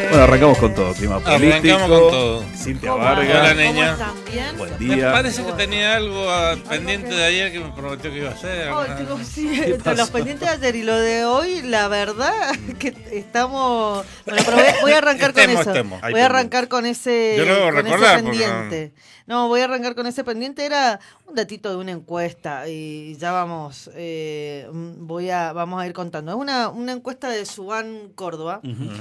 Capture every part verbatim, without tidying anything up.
Bueno, arrancamos con todo, clima político. Arrancamos con todo. Cintia ¿Cómo Vargas. Hola, andan? ¿Cómo niña. están? ¿Bien? Buen Me día. parece que tenía algo ah, pendiente de ayer que me prometió que iba a hacer. Ay, alguna- tengo- sí, ¿Qué entre los pasó? pendientes de ayer y lo de hoy, la verdad que estamos... Bueno, pero voy, voy a arrancar con Estemos, eso. estemos. Hay Voy a arrancar con ese, Yo lo debo con ese recordar, porque pendiente. No, voy a arrancar con ese pendiente. Era un datito de una encuesta y ya vamos, eh, voy a, vamos a ir contando. Es una, una encuesta de Subán Córdoba. Ujú.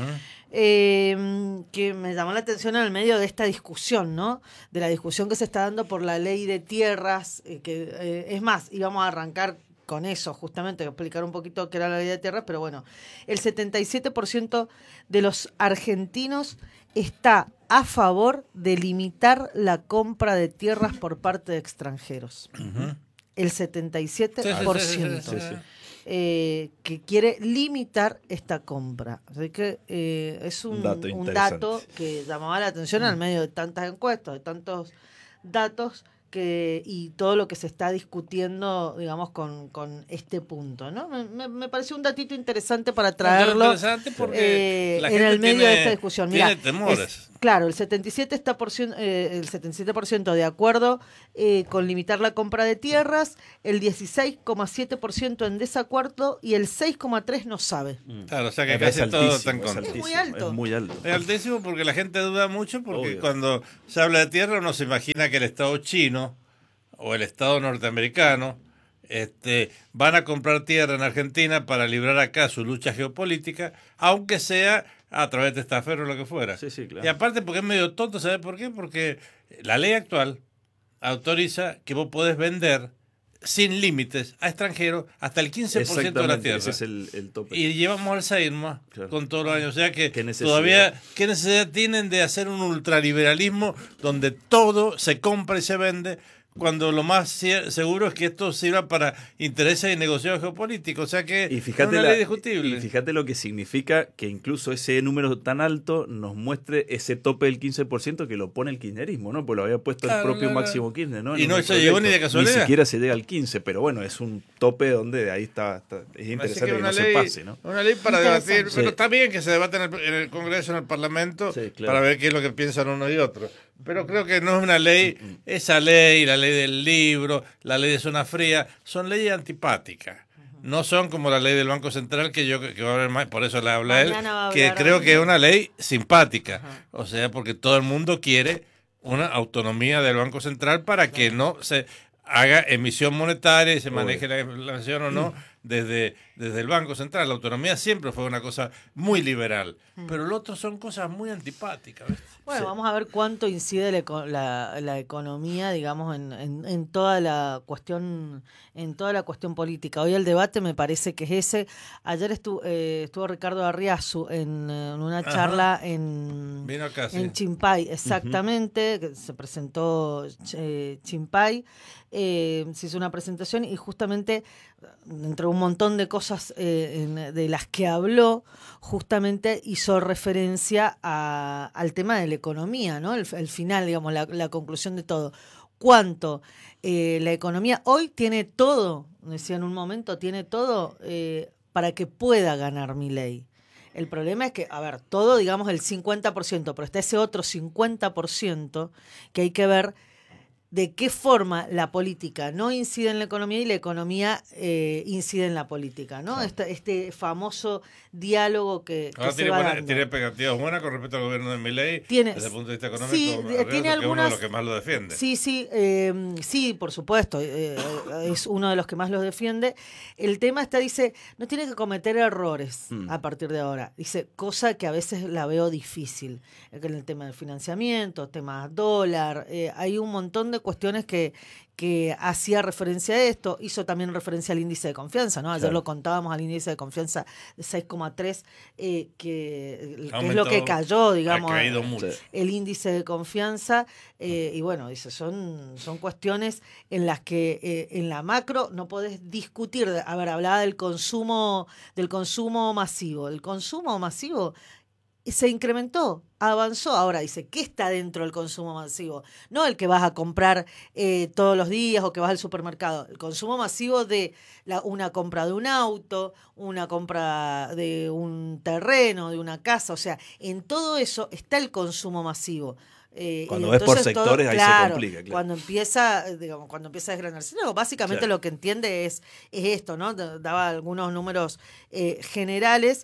Eh, que me llamó la atención en el medio de esta discusión, ¿no? De la discusión que se está dando por la ley de tierras, eh, que eh, es más, íbamos a arrancar con eso, justamente, explicar un poquito qué era la ley de tierras, pero bueno, el setenta y siete por ciento de los argentinos está a favor de limitar la compra de tierras por parte de extranjeros. Ujú. El setenta y siete Sí, sí, por sí, sí, ciento. sí, sí. Eh, que quiere limitar esta compra. Así que eh, es un, Dato un interesante. dato que llamaba la atención al medio de tantas encuestas, de tantos datos que y todo lo que se está discutiendo, digamos, con, con este punto, ¿no? Me, me, me pareció un datito interesante para traerlo Interesante porque eh, la en gente el medio tiene- de esta discusión. tiene Mirá, temores. es- claro, el setenta y siete está por cien- eh, el setenta y siete por ciento de acuerdo eh, con limitar la compra de tierras, el dieciséis coma siete por ciento en desacuerdo y el seis coma tres por ciento no sabe. Claro, o sea que Es casi todo altísimo, está en es contra. altísimo, muy alto. Es muy alto. Es altísimo porque la gente duda mucho porque Obvio. cuando se habla de tierra uno se imagina que el Estado chino o el Estado norteamericano este, van a comprar tierra en Argentina para librar acá su lucha geopolítica, aunque sea a través de estaferros o lo que fuera. Sí, sí, claro. Y aparte porque es medio tonto, ¿sabes por qué? Porque la ley actual autoriza que vos podés vender sin límites a extranjeros hasta el quince por ciento de la Exactamente, tierra. ese es el, el tope. Y llevamos Alzheimer más Claro. con todos los años. O sea que ¿Qué necesidad? todavía, ¿qué necesidad tienen de hacer un ultraliberalismo donde todo se compra y se vende? Cuando lo más cier- seguro es que esto sirva para intereses y negociados geopolíticos. O sea que Y es fíjate, una la- ley discutible. y fíjate lo que significa que incluso ese número tan alto nos muestre ese tope del quince por ciento que lo pone el kirchnerismo, ¿no? Pues lo había puesto Claro, el propio claro. Máximo Kirchner, ¿no? Y En no un se llegó proyecto. ni de casualidad. Ni siquiera se llega al quince, pero bueno, es un tope donde ahí está, está- es Así interesante que que, una no ley, se pase, ¿no? una ley para Interesante. debatir, pero Sí. está bien que se debata en el, en el Congreso, en el Parlamento, Sí, claro. para ver qué es lo que piensan uno y otro. Pero creo que no es una ley, esa ley, la ley del libro, la ley de zona fría, son leyes antipáticas. No son como la ley del Banco Central, que yo que va a hablar más, por eso la habla él, Mañana va a que hablar creo Ángel. que es una ley simpática. Ajá. O sea, porque todo el mundo quiere una autonomía del Banco Central para que no se haga emisión monetaria y se Obvio. maneje la inflación o no desde, desde el Banco Central. La autonomía siempre fue una cosa muy liberal, pero lo otro son cosas muy antipáticas. ¿ves? Bueno, Sí. vamos a ver cuánto incide la, eco- la, la economía, digamos, en, en, en toda la cuestión, en toda la cuestión política. Hoy el debate me parece que es ese. Ayer estuvo, eh, estuvo Ricardo Arriazu en, eh, en una Ajá. charla en, Vino acá, sí. en Chimpay, exactamente, que se presentó eh, Chimpay, eh, se hizo una presentación y justamente entre un montón de cosas eh, en- de las que habló, justamente hizo referencia a- al tema de la economía, ¿no? El, el final, digamos, la, la conclusión de todo. Cuánto eh, la economía hoy tiene todo, decía en un momento, tiene todo eh, para que pueda ganar Milei. El problema es que, a ver, todo, digamos, el cincuenta por ciento, pero está ese otro cincuenta por ciento que hay que ver de qué forma la política no incide en la economía y la economía eh, incide en la política, ¿no? Este, este famoso diálogo que, que Ahora se tiene, va buena, dando. tiene expectativas buenas con respecto al gobierno de Milei Tiene- desde el punto de vista económico. sí, Arriazu, tiene que es uno de algunas- los que más lo defiende. Sí, sí, eh, sí, por supuesto, eh, es uno de los que más los defiende. El tema está, dice, no tiene que cometer errores Mm. a partir de ahora. Dice, cosa que a veces la veo difícil. En el tema del financiamiento, temas dólar, eh, hay un montón de cuestiones que, que hacía referencia a esto. Hizo también referencia al índice de confianza, ¿no? Ayer Claro. lo contábamos al índice de confianza de seis coma tres, eh, que, que es lo Aumentado, que cayó, digamos. Ha caído eh, mucho. Sí. el índice de confianza eh, y bueno, dice, son, son cuestiones en las que eh, en la macro no podés discutir. A ver, hablaba del consumo, del consumo masivo. El consumo masivo se incrementó, avanzó. Ahora dice, ¿qué está dentro del consumo masivo? No el que vas a comprar eh, todos los días o que vas al supermercado. El consumo masivo de la, una compra de un auto, una compra de un terreno, de una casa. O sea, en todo eso está el consumo masivo. Eh, cuando ves por sectores, todo, ahí claro, se complica. Claro. Cuando empieza, digamos, cuando empieza a desgranarse. No, básicamente claro. Lo que entiende es, es esto, ¿no? Daba algunos números eh, generales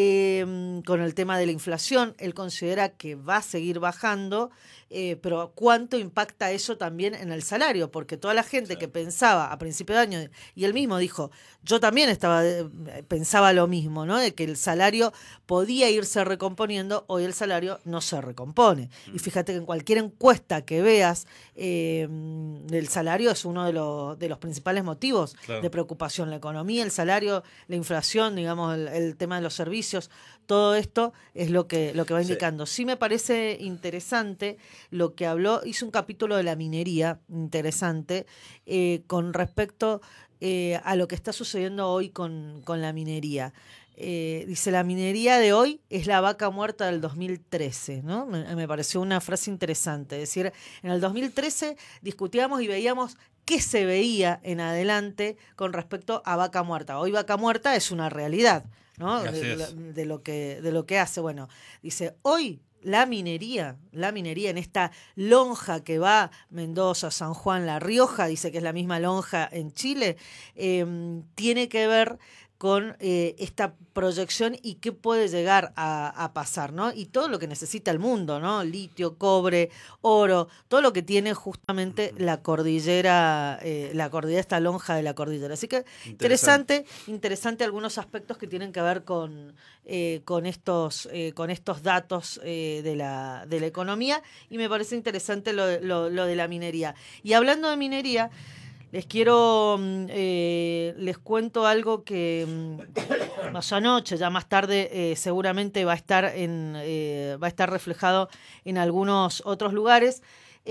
eh, con el tema de la inflación. Él considera que va a seguir bajando, eh, pero ¿cuánto impacta eso también en el salario? Porque toda la gente sí. que pensaba a principio de año, y él mismo dijo, yo también estaba pensaba lo mismo, ¿no? De que el salario podía irse recomponiendo, hoy el salario no se recompone. Mm. Y fíjate que en cualquier encuesta que veas, eh, el salario es uno de los, de los principales motivos claro. de preocupación. La economía, el salario, la inflación, digamos, el, el tema de los servicios, todo esto es lo que, lo que va indicando. Sí. sí me parece interesante lo que habló, hizo un capítulo de la minería interesante eh, con respecto eh, a lo que está sucediendo hoy con, con la minería. Eh, dice, la minería de hoy es la vaca muerta del dos mil trece, ¿no? Me, me pareció una frase interesante. Es decir, en el dos mil trece discutíamos y veíamos qué se veía en adelante con respecto a vaca muerta. Hoy vaca muerta es una realidad, ¿no? De, de, de, lo que, de lo que hace. Bueno, dice, hoy la minería, la minería en esta lonja que va Mendoza, San Juan, La Rioja, dice que es la misma lonja en Chile, eh, tiene que ver con eh, esta proyección y qué puede llegar a, a pasar, ¿no? Y todo lo que necesita el mundo, ¿no? Litio, cobre, oro, todo lo que tiene justamente la cordillera, eh, la cordillera, esta lonja de la cordillera. Así que interesante, interesante, interesante algunos aspectos que tienen que ver con, eh, con, estos, eh, con estos datos eh, de, la, de la economía, y me parece interesante lo, lo, lo de la minería. Y hablando de minería, les quiero, eh, les cuento algo que mm, pasó anoche, ya más tarde eh, seguramente va a estar en, eh, va a estar reflejado en algunos otros lugares.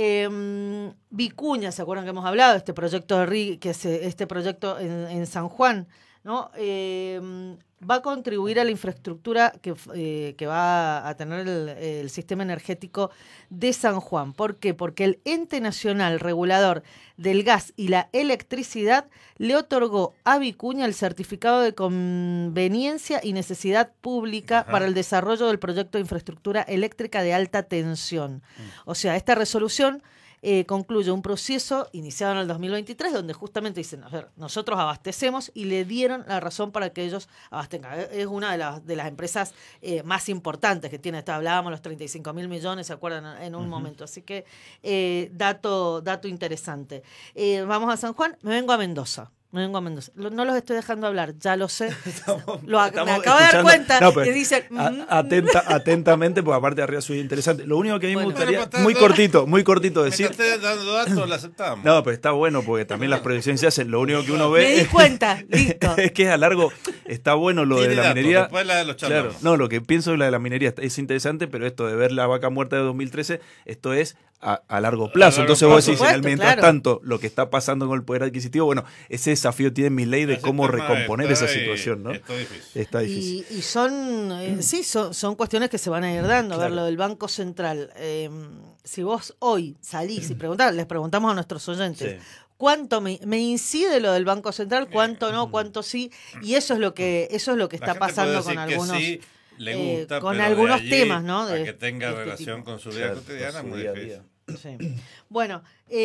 Eh, Vicuña, ¿se acuerdan que hemos hablado de este proyecto de Ri, que es este proyecto en, en San Juan, ¿no? Eh, va a contribuir a la infraestructura que, eh, que va a tener el, el sistema energético de San Juan. ¿Por qué? Porque el Ente Nacional Regulador del Gas y la Electricidad le otorgó a Vicuña el certificado de conveniencia y necesidad pública Ajá. para el desarrollo del proyecto de infraestructura eléctrica de alta tensión. Mm. O sea, esta resolución Eh, concluye un proceso iniciado en el dos mil veintitrés donde justamente dicen, a ver, nosotros abastecemos, y le dieron la razón para que ellos abastezcan. Es una de las, de las empresas eh, más importantes que tiene. Hablábamos los treinta y cinco mil millones, ¿se acuerdan? En un uh-huh. momento. Así que eh, dato, dato interesante. Eh, vamos a San Juan, me vengo a Mendoza. Me vengo a Mendoza. No los estoy dejando hablar, ya lo sé. Estamos, lo, me acabo de dar cuenta. No, y dicen, mm. atenta, atentamente, porque aparte de arriba soy interesante. Lo único que a mí bueno, me gustaría, bueno, muy cortito, muy cortito decir. Me estés dando datos, lo aceptamos. No, pero está bueno porque también las proyecciones se hacen. Lo único que uno ve. Me di cuenta, listo. Es que es a largo. Está bueno lo de la datos, minería. Después la de los claro, no, lo que pienso de la de la minería es interesante, pero esto de ver la vaca muerta de dos mil trece, esto es a, a largo plazo. A largo Entonces plazo. vos decís, supuesto, mientras claro. tanto, lo que está pasando con el poder adquisitivo, bueno, ese desafío tiene mi ley de ese cómo recomponer esa situación, ¿no? Está difícil. Está difícil. Y, y son, eh, sí, son, son cuestiones que se van a ir dando. Claro. A ver, lo del Banco Central. Eh, si vos hoy salís y preguntás, les preguntamos a nuestros oyentes, sí. ¿cuánto me, me incide lo del Banco Central? ¿Cuánto no? ¿Cuánto sí? Y eso es lo que, eso es lo que está pasando con algunos. Sí, le gusta, eh, con algunos temas, ¿no? De, que tenga de relación tipo. Con su vida claro, cotidiana, muy día difícil. Sí. Bueno,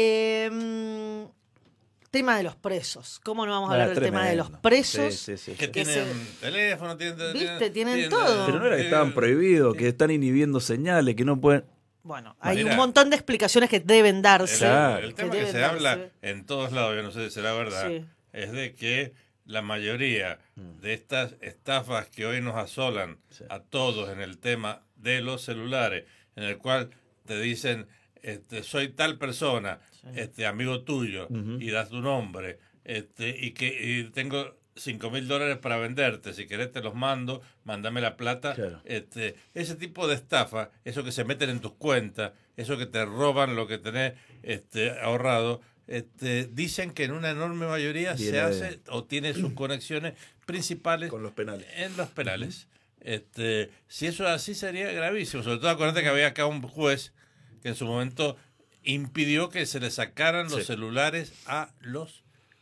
eh, tema de los presos. ¿Cómo no vamos a hablar del tremendo. tema de los presos? Sí, sí, sí, que sí. tienen se... teléfono, tienen, ¿viste? Tienen, tienen todo. Pero no era que estaban prohibidos, que están inhibiendo señales, que no pueden... Bueno, hay Manera, un montón de explicaciones que deben darse. El, el, el tema que, que se darse. habla en todos lados, yo no sé si será verdad, sí. es de que la mayoría de estas estafas que hoy nos asolan sí. a todos en el tema de los celulares, en el cual te dicen, este, soy tal persona, sí. este, amigo tuyo, uh-huh. y das tu nombre, este, y que y tengo cinco mil dólares para venderte, si querés te los mando, mándame la plata. Claro. Este, ese tipo de estafa, eso que se meten en tus cuentas, eso que te roban lo que tenés este, ahorrado, este, dicen que en una enorme mayoría Viene se hace de... o tiene sus conexiones principales con los penales. en los penales. Uh-huh. Este, si eso es así sería gravísimo. Sobre todo acuérdate que había acá un juez que en su momento impidió que se le sacaran los sí. celulares a los...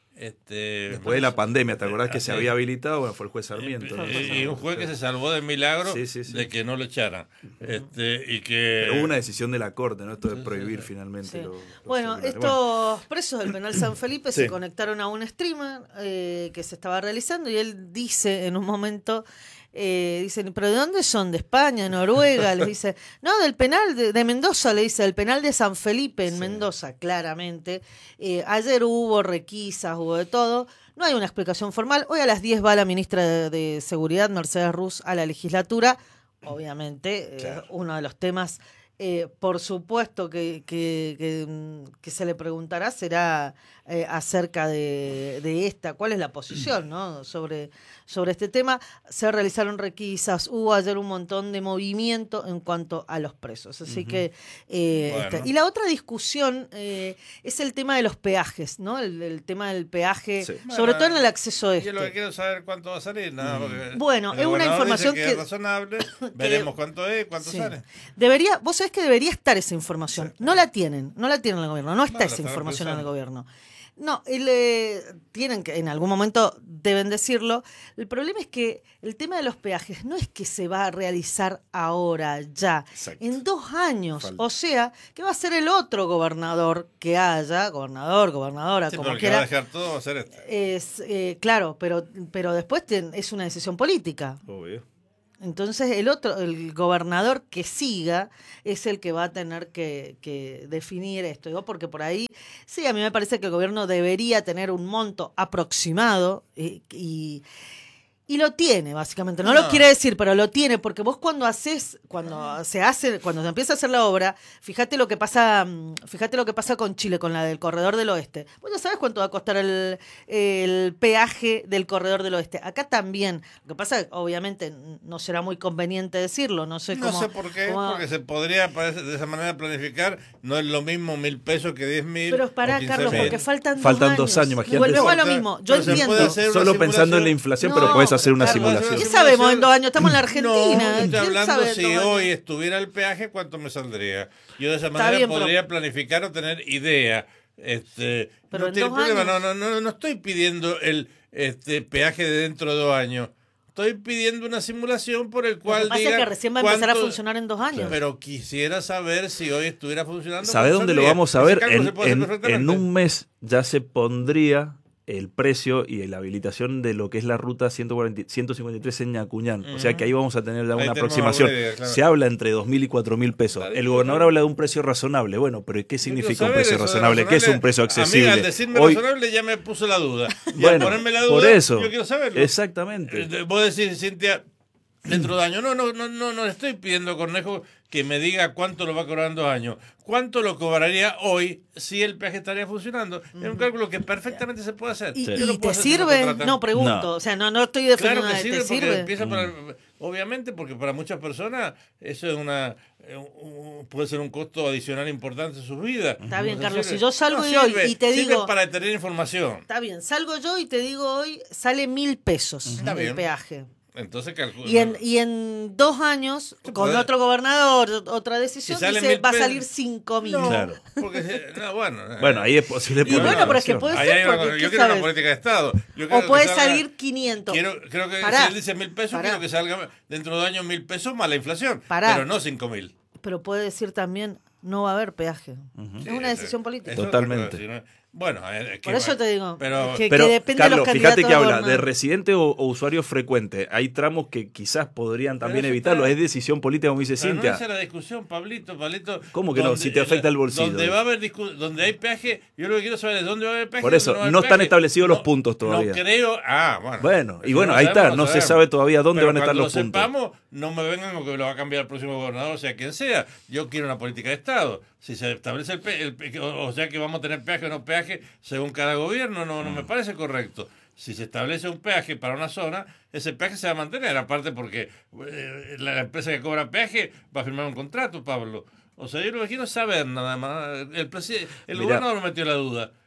Este, Después de la pandemia, ¿te acordás que se había habilitado? Bueno, fue el juez Sarmiento. ¿no? Y, y un juez que se salvó del milagro sí, sí, sí. de que no lo echaran. Este, y que... Pero hubo una decisión de la Corte, ¿no? Esto de prohibir sí, finalmente. Sí. Los, los bueno, celulares. Estos bueno. presos del penal San Felipe sí. se conectaron a un streamer eh, que se estaba realizando y él dice en un momento... Eh, dicen, ¿pero de dónde son? ¿De España, Noruega? Les dice, no, del penal de, de Mendoza, le dice, del penal de San Felipe en sí. Mendoza, claramente. Eh, ayer hubo requisas, hubo de todo. No hay una explicación formal. Hoy a las diez va la ministra de, de Seguridad, Mercedes Ruz, a la legislatura. Obviamente, claro. eh, uno de los temas, eh, por supuesto, que, que, que, que se le preguntará será eh, acerca de, de esta, cuál es la posición, ¿no? sobre, sobre este tema. Se realizaron requisas, hubo ayer un montón de movimiento en cuanto a los presos. Así uh-huh. que eh, bueno. esta, y la otra discusión eh, es el tema de los peajes, ¿no? El, el tema del peaje, sí. sobre bueno, todo en el acceso este. Yo lo que quiero saber cuánto va a salir, nada, porque bueno, es una información que, que es razonable, veremos cuánto es, cuánto sí. sale. Debería, vos sabés que debería estar esa información. Sí. No la tienen, no la tienen en el gobierno, no está bueno, esa información pensando. en el gobierno. No, el, eh, tienen que, en algún momento deben decirlo. El problema es que el tema de los peajes no es que se va a realizar ahora, ya, Exacto. en dos años. Falta. O sea, que va a ser el otro gobernador que haya, gobernador, gobernadora, sí, como pero quiera. El que va a dejar todo va a ser este. Es, eh, claro, pero, pero después ten, es una decisión política. Obvio. Entonces el otro, el gobernador que siga es el que va a tener que, que definir esto, ¿no? Porque por ahí, sí, a mí me parece que el gobierno debería tener un monto aproximado y, y, y lo tiene, básicamente. No, no lo quiere decir, pero lo tiene, porque vos cuando haces, cuando se hace, cuando se empieza a hacer la obra, fíjate lo que pasa, fíjate lo que pasa con Chile, con la del Corredor del Oeste. Vos ya sabés cuánto va a costar el, el peaje del Corredor del Oeste. Acá también. Lo que pasa, obviamente, no será muy conveniente decirlo, no sé cómo. No sé por qué, cómo... porque se podría de esa manera planificar. No es lo mismo mil pesos que diez mil. Pero pará, Carlos, porque faltan, faltan dos años. dos años, imagínate. Volvemos a lo mismo. Yo pero entiendo. Solo pensando en la inflación, no, pero puedes hacer una claro, simulación. ¿Qué sabemos en dos años? Estamos en la Argentina. No, estoy hablando si hoy estuviera el peaje, ¿cuánto me saldría? Yo de esa manera bien, podría pero... planificar o tener idea. Este, pero no, tiene problema, no, no, no, no estoy pidiendo el este peaje de dentro de dos años. Estoy pidiendo una simulación por el cual diga... Lo que pasa es que recién va a empezar a funcionar en dos años. Pero quisiera saber si hoy estuviera funcionando. ¿Sabe dónde lo vamos a ver? En, en, en un mes ya se pondría el precio y la habilitación de lo que es la ruta ciento cuarenta, ciento cincuenta y tres en Ñacuñán. Uh-huh. O sea que ahí vamos a tener ya una aproximación. Idea, claro. Se habla entre dos mil y cuatro mil pesos. El gobernador habla de un precio razonable. Bueno, pero ¿qué significa un precio razonable? razonable? ¿Qué es un precio accesible? A mí, al decirme hoy... razonable ya me puso la duda. Y bueno, al ponerme la duda, por eso, yo quiero saberlo. Exactamente. Vos decís, Cintia, dentro de años. No, no, no, no, no le estoy pidiendo, Cornejo, que me diga cuánto lo va a cobrar en dos años. ¿Cuánto lo cobraría hoy si el peaje estaría funcionando? Es un cálculo que perfectamente se puede hacer. ¿Y, sí. ¿y te sirve? No, pregunto. No. O sea, no, no estoy defendiendo. Claro que sirve, ¿te porque sirve? Empieza para, obviamente, porque para muchas personas eso es una un, puede ser un costo adicional importante en sus vidas. Está bien, no Carlos. Sirve. Si yo salgo no, hoy sirve, y te sirve digo... para tener información. Está bien. Salgo yo y te digo hoy sale mil pesos Está el bien. peaje. Entonces calcula. Y en, y en dos años, con puede? otro gobernador, otra decisión, si dice va a salir cinco mil. No, claro. porque, no, bueno, bueno, ahí es posible. Y bueno, pero es que puede ser. Una, yo quiero sabes? una política de Estado. Yo o puede salga, salir quinientos. Quiero, creo que Pará. si él dice mil pesos, Pará. quiero que salga dentro de dos años mil pesos más la inflación. Pará. Pero no cinco mil. Pero puede decir también, no va a haber peaje. Uh-huh. Es sí, una decisión política. Totalmente. Si no, bueno, es que, por eso te digo, pero, que, pero, que depende Carlos, de los fíjate que habla de, de residente o, o usuario frecuente. Hay tramos que quizás podrían también evitarlo. Está... Es decisión política, como dice pero Cintia. No esa es la discusión, Pablito, Pablito. ¿Cómo que donde, no? Si te afecta el bolsillo. Donde va a haber discu- donde hay peaje, yo lo que quiero saber es dónde va a haber peaje. Por eso, no, no están establecidos no, los puntos todavía. No creo. Ah, bueno. Bueno, y bueno, ahí está. No se sabe todavía dónde pero van a estar los lo puntos. Sepamos, no me vengan con que lo va a cambiar el próximo gobernador, o sea quien sea. Yo quiero una política de Estado. Si se establece el, pe- el o sea que vamos a tener peaje o no peaje según cada gobierno, no, no me parece correcto. Si se establece un peaje para una zona, ese peaje se va a mantener, aparte porque eh, la empresa que cobra peaje va a firmar un contrato, Pablo. O sea, yo lo que quiero saber nada más. El, presi- el Mirá, gobernador me metió la duda.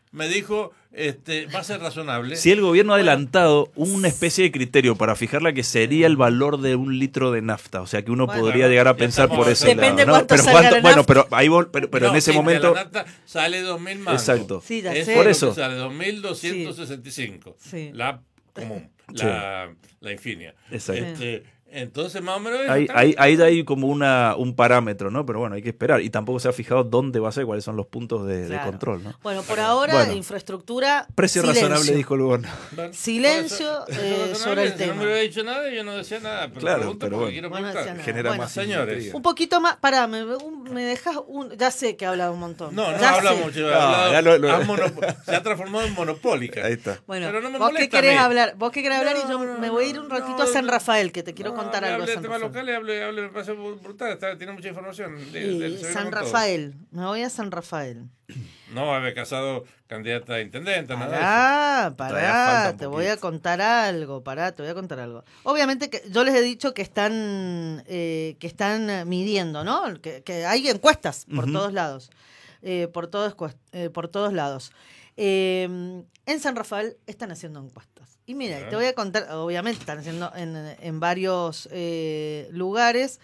me dijo, este, va a ser razonable. Si el gobierno ha adelantado una especie de criterio para fijar la que sería el valor de un litro de nafta, o sea que uno bueno, podría llegar a pensar por ese depende lado. Depende ¿no? cuánto pero bueno, pero ahí vol, pero, pero no, en ese sí, momento la nafta sale dos mil mangos. Exacto. Sí, ya es sé. Por eso sale dos mil doscientos sesenta y cinco. Sí. La común, la, sí. la Infinia. Exacto. Este, entonces, más o menos... Ahí, ahí, ahí hay como una, un parámetro, ¿no? Pero bueno, hay que esperar. Y tampoco se ha fijado dónde va a ser, cuáles son los puntos de, claro. de control, ¿no? Bueno, por ahora, bueno, infraestructura... Precio silencio. razonable, dijo el gobernador. Bueno, silencio eh, sobre el si tema. no me hubiera dicho nada, yo no decía nada. Pero claro, pero bueno. Quiero bueno genera bueno, más señores. Un poquito más... Pará, me, un, me dejas un... Ya sé que ha hablado un montón. No, no ya habla sé. mucho. No, hablado, ya lo, lo... ha monop- se ha transformado en monopólica. Ahí está. Bueno, pero no me vos qué querés hablar, vos qué querés hablar no, y yo no, me voy a ir un ratito no, a San no, Rafael, que te quiero no, contar hable, algo de San San Rafael. Hable, hable, hable, me parece brutal, está, tiene mucha información. De, y de, San Rafael, todo. Me voy a San Rafael. No, haber casado candidata a intendente, nada pará, pará, te voy a contar algo, pará, te voy a contar algo. Obviamente que yo les he dicho que están eh, que están midiendo, ¿no? Que, que hay encuestas por uh-huh. todos lados, eh, por todos eh, por todos lados. Eh, en San Rafael están haciendo encuestas. Y mira, yeah. te voy a contar, obviamente están haciendo en, en varios eh, lugares.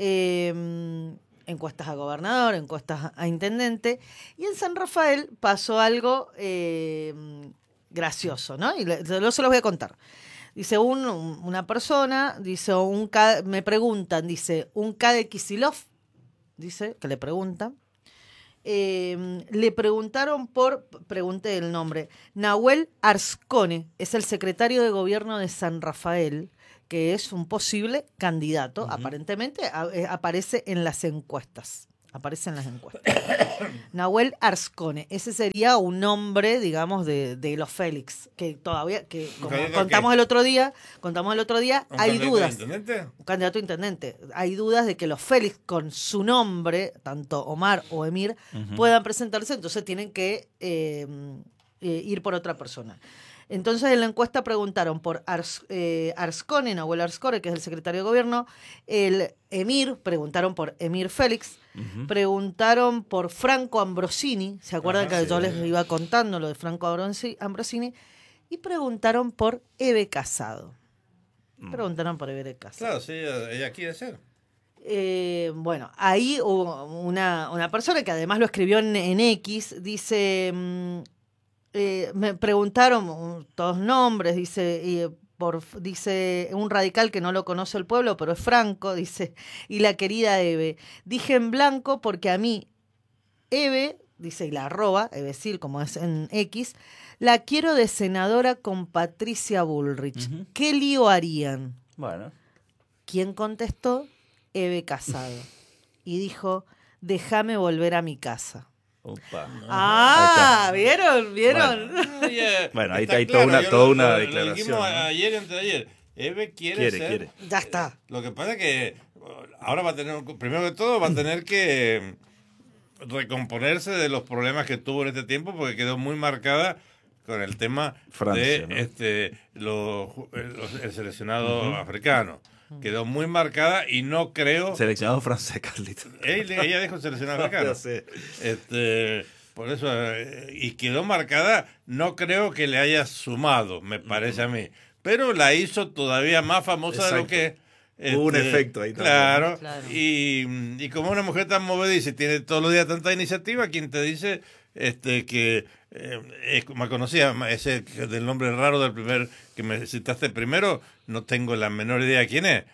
Eh, encuestas a gobernador, encuestas a intendente, y en San Rafael pasó algo eh, gracioso, ¿no? Y le, lo, se los voy a contar. Dice un, un, una persona, dice un K, me preguntan, dice un K de Kicillof, dice que le preguntan, eh, le preguntaron por, pregunté el nombre, Nahuel Arzcone, es el secretario de gobierno de San Rafael, que es un posible candidato, uh-huh. aparentemente a, eh, aparece en las encuestas. Aparece en las encuestas. Nahuel Arzcone, ese sería un nombre, digamos, de, de los Félix, que todavía, que como contamos el otro día, contamos el otro día, hay dudas. ¿Un candidato a intendente? Un candidato a intendente. Hay dudas de que los Félix, con su nombre, tanto Omar o Emir, uh-huh. puedan presentarse, entonces tienen que eh, eh, ir por otra persona. Entonces en la encuesta preguntaron por Ars, eh, Arzcone, Nahuel Arzcone, que es el secretario de gobierno, el Emir, preguntaron por Emir Félix, uh-huh. preguntaron por Franco Ambrosini, ¿se acuerdan Ajá, que sí, yo les iba contando lo de Franco Ambrosini? Y preguntaron por Eve Casado. Mm. Preguntaron por Eve Casado. Claro, sí, ella quiere ser. Eh, bueno, ahí hubo una, una persona que además lo escribió en, en X, dice... Mmm, Eh, me preguntaron todos nombres, dice, y por, dice un radical que no lo conoce el pueblo, pero es Franco, dice, y la querida Eve. Dije en blanco porque a mí, Eve, dice, y la arroba, Evecil, como es en X, la quiero de senadora con Patricia Bullrich. Uh-huh. ¿Qué lío harían? Bueno. ¿Quién contestó? Eve Casado. Y dijo, déjame volver a mi casa. Opa. Ah, ¿vieron? ¿Vieron? Bueno, yeah, bueno ahí está, hay claro, toda una, toda lo, una lo, declaración. Lo dijimos, ¿no? Ayer y anteayer. Eve quiere, quiere ser. Quiere. Ya está. Lo que pasa es que ahora va a tener, primero que todo, va a tener que recomponerse de los problemas que tuvo en este tiempo, porque quedó muy marcada con el tema Francia, de ¿no? este los, los, el seleccionado uh-huh. africano. Quedó muy marcada y no creo... Seleccionado francés, Carlito. Ella, ella dijo seleccionado africano. Sí. Este, por eso, y quedó marcada, no creo que le haya sumado, me parece uh-huh. a mí. Pero la hizo todavía más famosa Exacto. de lo que... Este, Hubo un efecto ahí también. Claro, claro. Y, y como una mujer tan movediza y tiene todos los días tanta iniciativa, quien te dice este que eh, es, me conocía ese del nombre raro del primer que me citaste primero, no tengo la menor idea quién es.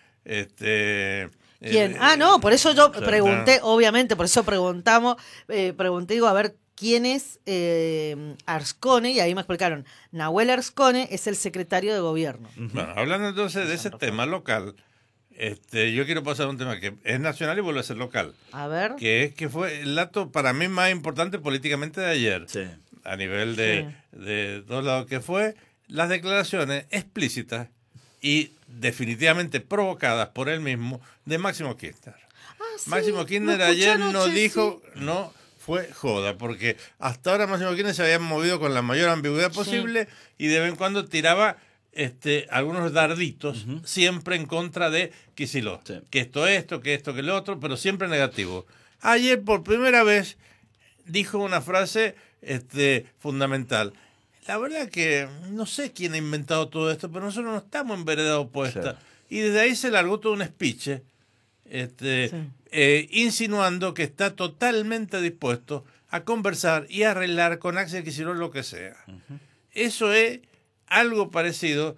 Este ¿Quién? Eh, ah, no, por eso yo o sea, pregunté, no. obviamente, por eso preguntamos, eh, pregunté, digo, a ver, ¿quién es eh, Arzcone? Y ahí me explicaron, Nahuel Arzcone es el secretario de gobierno. Bueno, hablando entonces de ese tema local, este, yo quiero pasar a un tema que es nacional y vuelve a ser local. A ver. Que es que fue el dato para mí más importante políticamente de ayer. Sí. A nivel de, sí. de todos lados, que fue las declaraciones explícitas y definitivamente provocadas por él mismo de Máximo Kirchner. Ah, sí, Máximo Kirchner ayer no dijo, sí. no fue joda, porque hasta ahora Máximo Kirchner se había movido con la mayor ambigüedad posible sí. y de vez en cuando tiraba este algunos darditos, uh-huh. siempre en contra de Kicillof. Sí. Que esto, esto, que esto, que lo otro, pero siempre negativo. Ayer por primera vez dijo una frase este, fundamental. La verdad que no sé quién ha inventado todo esto, pero nosotros no estamos en vereda opuesta. Claro. Y desde ahí se largó todo un speech este, sí. eh, insinuando que está totalmente dispuesto a conversar y a arreglar con Axel Kicillof lo que sea. Uh-huh. Eso es algo parecido.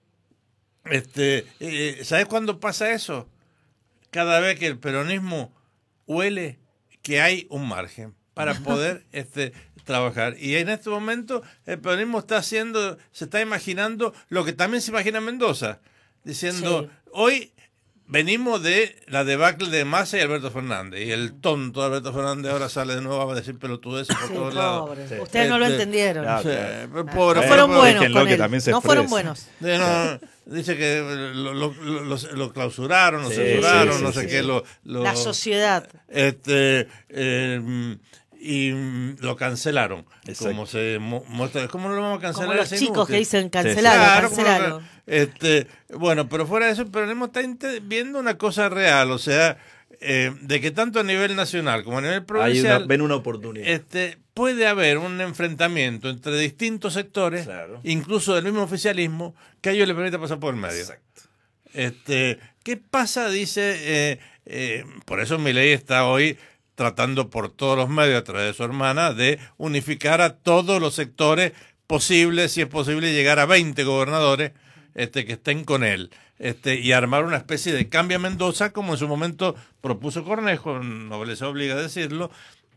Este, eh, ¿Sabes cuándo pasa eso? Cada vez que el peronismo huele que hay un margen para poder este, trabajar. Y en este momento el peronismo está haciendo, se está imaginando lo que también se imagina en Mendoza, diciendo, sí. hoy venimos de la debacle de Massa y Alberto Fernández, y el tonto Alberto Fernández ahora sale de nuevo a decir pelotudeces por sí, todos lados. Sí. Ustedes este, no lo entendieron. No, sí, no, pobre, no fueron buenos con él. Que no fueron buenos. No, no, dice que lo, lo, lo, lo clausuraron, lo sí, censuraron, sí, sí, no sé sí, qué. Sí. Lo, lo, la sociedad. Este... Eh, y lo cancelaron. Exacto. Como se muestra, ¿cómo lo vamos a cancelar? Como los chicos que dicen cancelalo, sí, claro, cancelalo. Este, bueno, pero fuera de eso, el peronismo está viendo una cosa real, o sea, eh, de que tanto a nivel nacional como a nivel provincial una, ven una oportunidad. Este, puede haber un enfrentamiento entre distintos sectores, claro. incluso del mismo oficialismo, que a ellos les permita pasar por el medio. Exacto. Este, ¿qué pasa? Dice, eh, eh, por eso Milei está hoy tratando por todos los medios a través de su hermana de unificar a todos los sectores posibles, si es posible llegar a veinte gobernadores este, que estén con él este, y armar una especie de cambio a Mendoza como en su momento propuso Cornejo, no les obliga a decirlo,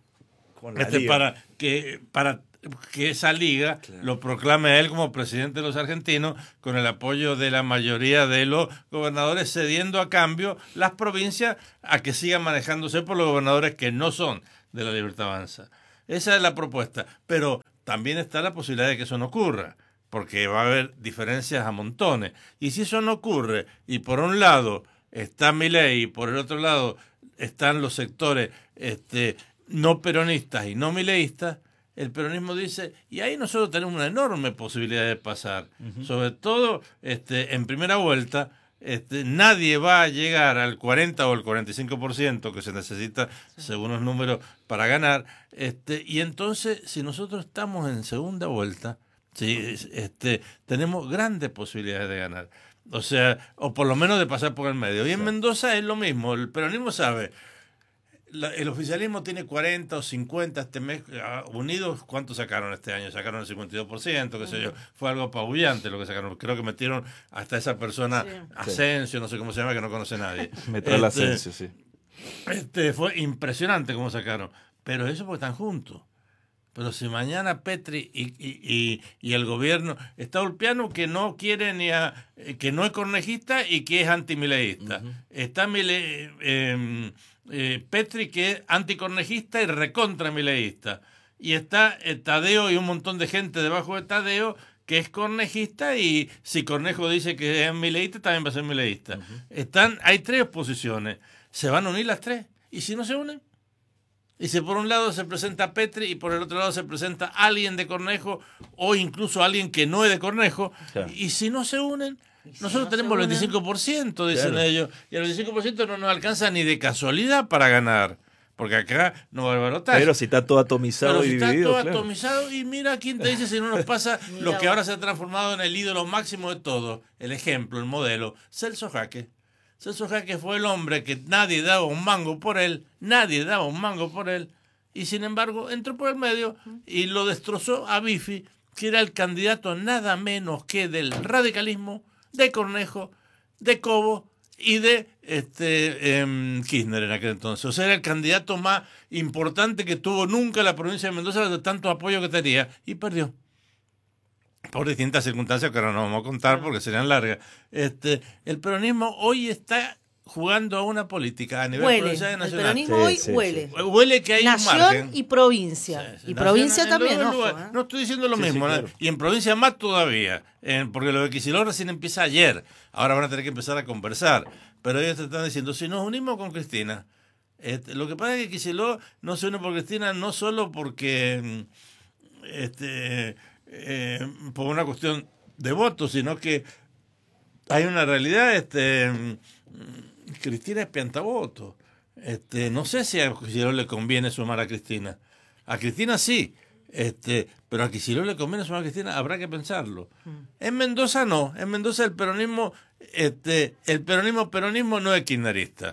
este, para que para que esa liga claro. lo proclame a él como presidente de los argentinos con el apoyo de la mayoría de los gobernadores, cediendo a cambio las provincias a que sigan manejándose por los gobernadores que no son de la Libertad Avanza. Esa es la propuesta, pero también está la posibilidad de que eso no ocurra, porque va a haber diferencias a montones. Y si eso no ocurre, y por un lado está Milei y por el otro lado están los sectores este, no peronistas y no mileístas, el peronismo dice, y ahí nosotros tenemos una enorme posibilidad de pasar. Uh-huh. Sobre todo, este, en primera vuelta, este, nadie va a llegar al cuarenta o el cuarenta y cinco por ciento que se necesita, según los números, para ganar. Este, y entonces, si nosotros estamos en segunda vuelta, sí, este, tenemos grandes posibilidades de ganar. O sea, o por lo menos de pasar por el medio. Y en Mendoza es lo mismo. El peronismo sabe... La, el oficialismo tiene cuarenta o cincuenta este mes, unidos, ¿cuánto sacaron este año? Sacaron el cincuenta y dos por ciento, qué sé yo, fue algo apabullante lo que sacaron, creo que metieron hasta esa persona, sí. Asensio, no sé cómo se llama, que no conoce nadie. Metral este, Asensio, sí. Este, fue impresionante cómo sacaron, pero eso porque están juntos. Pero si mañana Petri y, y, y, y el gobierno, está Ulpiano que no quiere ni a, que no es cornejista y que es antimileísta, uh-huh. está Milei, eh, Eh, Petri que es anticornejista y recontra mileísta, y está eh, Tadeo y un montón de gente debajo de Tadeo que es cornejista, y si Cornejo dice que es mileísta también va a ser mileísta. Uh-huh. Están, hay tres posiciones, se van a unir las tres, y si no se unen, y si por un lado se presenta Petri y por el otro lado se presenta alguien de Cornejo o incluso alguien que no es de Cornejo, claro. y si no se unen, nosotros no tenemos el veinticinco por ciento, dicen claro. ellos, y el veinticinco por ciento no nos alcanza ni de casualidad para ganar, porque acá no va a balotaje. Pero si está todo atomizado Pero y si dividido. Está todo claro. atomizado, y mira quién te dice si no nos pasa lo que ahora se ha transformado en el ídolo máximo de todo, el ejemplo, el modelo, Celso Jaque. Celso Jaque fue el hombre que nadie daba un mango por él, nadie daba un mango por él, y sin embargo entró por el medio y lo destrozó a Bifi, que era el candidato nada menos que del radicalismo, de Cornejo, de Cobo y de este eh, Kirchner en aquel entonces. O sea, era el candidato más importante que tuvo nunca la provincia de Mendoza, de tanto apoyo que tenía, y perdió. Por distintas circunstancias que ahora no vamos a contar porque serían largas. Este, el peronismo hoy está jugando a una política a nivel huele. provincial y nacional. El peronismo sí, hoy sí, huele. Sí. Huele que hay Nación un margen. Y provincia. Sí, sí. Y Nación, provincia también, no, ojo, no, ¿eh? no estoy diciendo lo sí, mismo, sí, ¿no? claro. Y en provincia más todavía, eh, porque lo de Kicillof recién empieza ayer. Ahora van a tener que empezar a conversar. Pero ellos te están diciendo, si nos unimos con Cristina, este, lo que pasa es que Kicillof no se une por Cristina no solo porque este, eh, por una cuestión de votos, sino que hay una realidad, este Cristina es piantavoto. Este, no sé si a Kicillof le conviene sumar a Cristina. A Cristina sí, Este, pero a Kicillof le conviene sumar a Cristina, habrá que pensarlo. En Mendoza no, en Mendoza el peronismo, este, el peronismo, peronismo no es kirchnerista.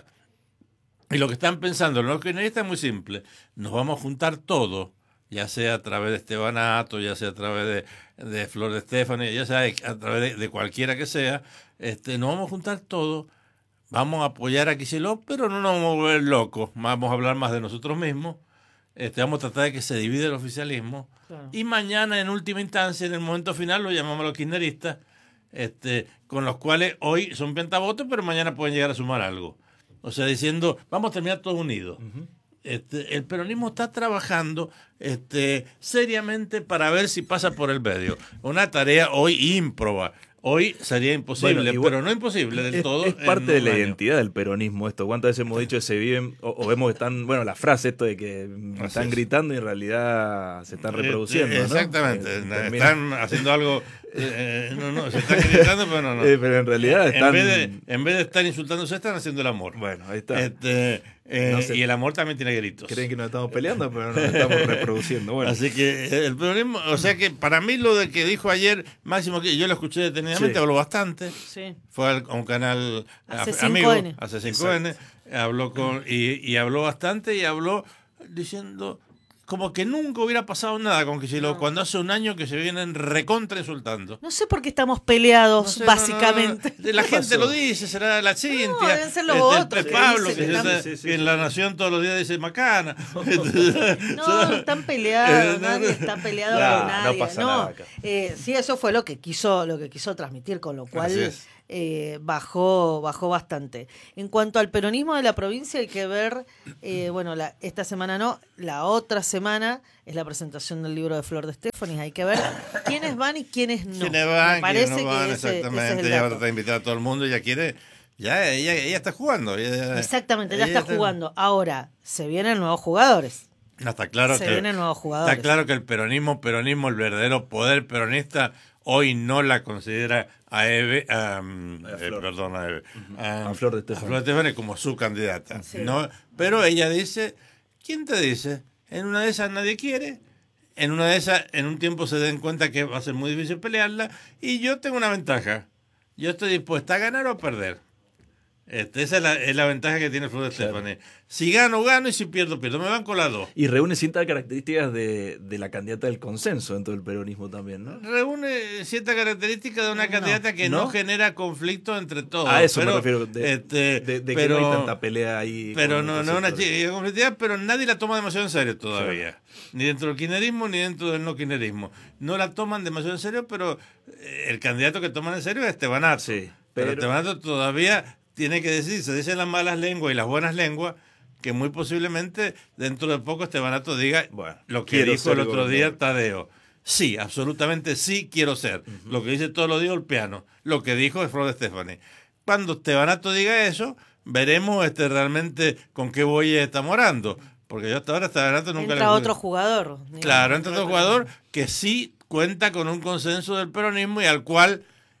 Y lo que están pensando los kirchneristas es muy simple, nos vamos a juntar todos, ya sea a través de Estebanato, ya sea a través de, de Flor de Estefani, ya sea a través de, de cualquiera que sea, este, nos vamos a juntar todos, vamos a apoyar a Kicillof, pero no nos vamos a volver locos, vamos a hablar más de nosotros mismos. Este, vamos a tratar de que se divide el oficialismo, claro. Y mañana, en última instancia, en el momento final, lo llamamos a los kirchneristas, este, con los cuales hoy son pentavotos, pero mañana pueden llegar a sumar algo. O sea, diciendo, vamos a terminar todos unidos. Uh-huh. Este, el peronismo está trabajando este, seriamente para ver si pasa por el medio. Una tarea hoy ímproba. Hoy sería imposible, bueno, igual, pero no imposible del es, todo. Es parte de la año. identidad del peronismo esto. ¿Cuántas veces hemos dicho que se viven, o, o vemos que están, bueno, la frase esto de que Así están es. gritando y en realidad se están reproduciendo, eh, Exactamente, ¿no? Eh, están haciendo algo, eh, no, no, se están gritando, pero no, no. Eh, pero en realidad están... En vez, de, en vez de estar insultándose, están haciendo el amor. Bueno, ahí está. Este, eh, no sé. Y el amor también tiene gritos. Creen que nos estamos peleando, pero nos estamos reproduciendo. Bueno. Así que el peronismo, o sea que para mí lo de que dijo ayer Máximo, que yo lo escuché detenidamente, sí. Habló bastante. Sí. Fue a un canal amigo, a C cinco N, habló con y, y habló bastante y habló diciendo como que nunca hubiera pasado nada con Kicillof, no. Cuando hace un año que se vienen recontra insultando. No sé por qué estamos peleados, no sé, básicamente. No, no, no. La gente lo dice, será la Cintia, no, deben ser los el, otros, el Pablo, que, que, están... que, sí, sí, que en La Nación todos los días dice macana. No, no están peleados, nadie está peleado no, con nadie. No pasa no, nada acá. Eh, sí, eso fue lo que quiso, lo que quiso transmitir, con lo cual eh, bajó, bajó bastante. En cuanto al peronismo de la provincia, hay que ver, eh, bueno, la, esta semana no, la otra semana es la presentación del libro de Flor de Estefani. Hay que ver quiénes van y quiénes no. Quiénes van, Me parece quiénes no van, que ese, exactamente. ese es el ella dato. va a invitar a todo el mundo, ella quiere. Ya, ella, ella está jugando. Ella, Exactamente, ya está, está jugando. Ahora, se vienen nuevos jugadores. No, está claro se que, vienen nuevos jugadores. Está claro que el peronismo, peronismo, el verdadero poder peronista, hoy no la considera a Eve, um, a eh, perdón, a Eve, uh-huh. a, a Flor de Estefani. A Flor de Estefani como su candidata. Sí. ¿No? Pero ella dice, ¿quién te dice? En una de esas nadie quiere. En una de esas, en un tiempo se den cuenta que va a ser muy difícil pelearla. Y yo tengo una ventaja. Yo estoy dispuesta a ganar o a perder. Este, esa es la, es la ventaja que tiene Flor de Estefani. Claro. Si gano, gano, y si pierdo, pierdo. Me van con las dos. Y reúne ciertas características de, de la candidata del consenso dentro del peronismo también, ¿no? Reúne ciertas características de una no, candidata que no. no genera conflicto entre todos. A eso pero, me refiero. De, este, de, de pero, que no hay tanta pelea ahí. Pero no, no una chica conflictividad, pero nadie la toma demasiado en serio todavía. Claro. Ni dentro del kirchnerismo ni dentro del no kirchnerismo. No la toman demasiado en serio, pero el candidato que toman en serio es Estebanato. Sí, pero, pero Estebanato todavía tiene que decir, se dicen las malas lenguas y las buenas lenguas, que muy posiblemente dentro de poco Estebanato diga bueno, lo que dijo el otro día Tadeo. Sí, absolutamente sí quiero ser. Uh-huh. Lo que dice todos los días el piano. Lo que dijo es Flor de Estefani. Cuando Estebanato diga eso, veremos este realmente con qué boya está morando. Porque yo hasta ahora Estebanato nunca entra le... otro jugador. Claro, entra otro jugador que sí cuenta con un consenso del peronismo y al cual,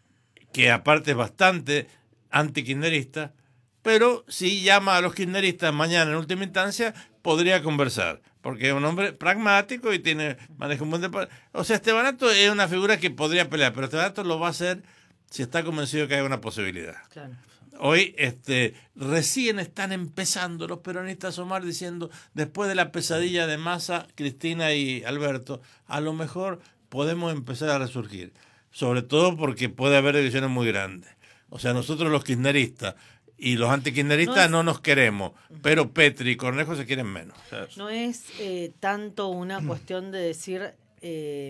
que aparte es bastante anti-kirchnerista, pero si llama a los kirchneristas mañana en última instancia, podría conversar, porque es un hombre pragmático y tiene maneja un buen de... O sea, Estebanato es una figura que podría pelear, pero Estebanato lo va a hacer si está convencido que hay una posibilidad. Claro. Hoy este, recién están empezando los peronistas a asomar diciendo, después de la pesadilla de Massa, Cristina y Alberto, a lo mejor podemos empezar a resurgir, sobre todo porque puede haber divisiones muy grandes. O sea, nosotros los kirchneristas y los antikirchneristas no, es... no nos queremos, pero Petri y Cornejo se quieren menos. No es eh, tanto una cuestión de decir eh,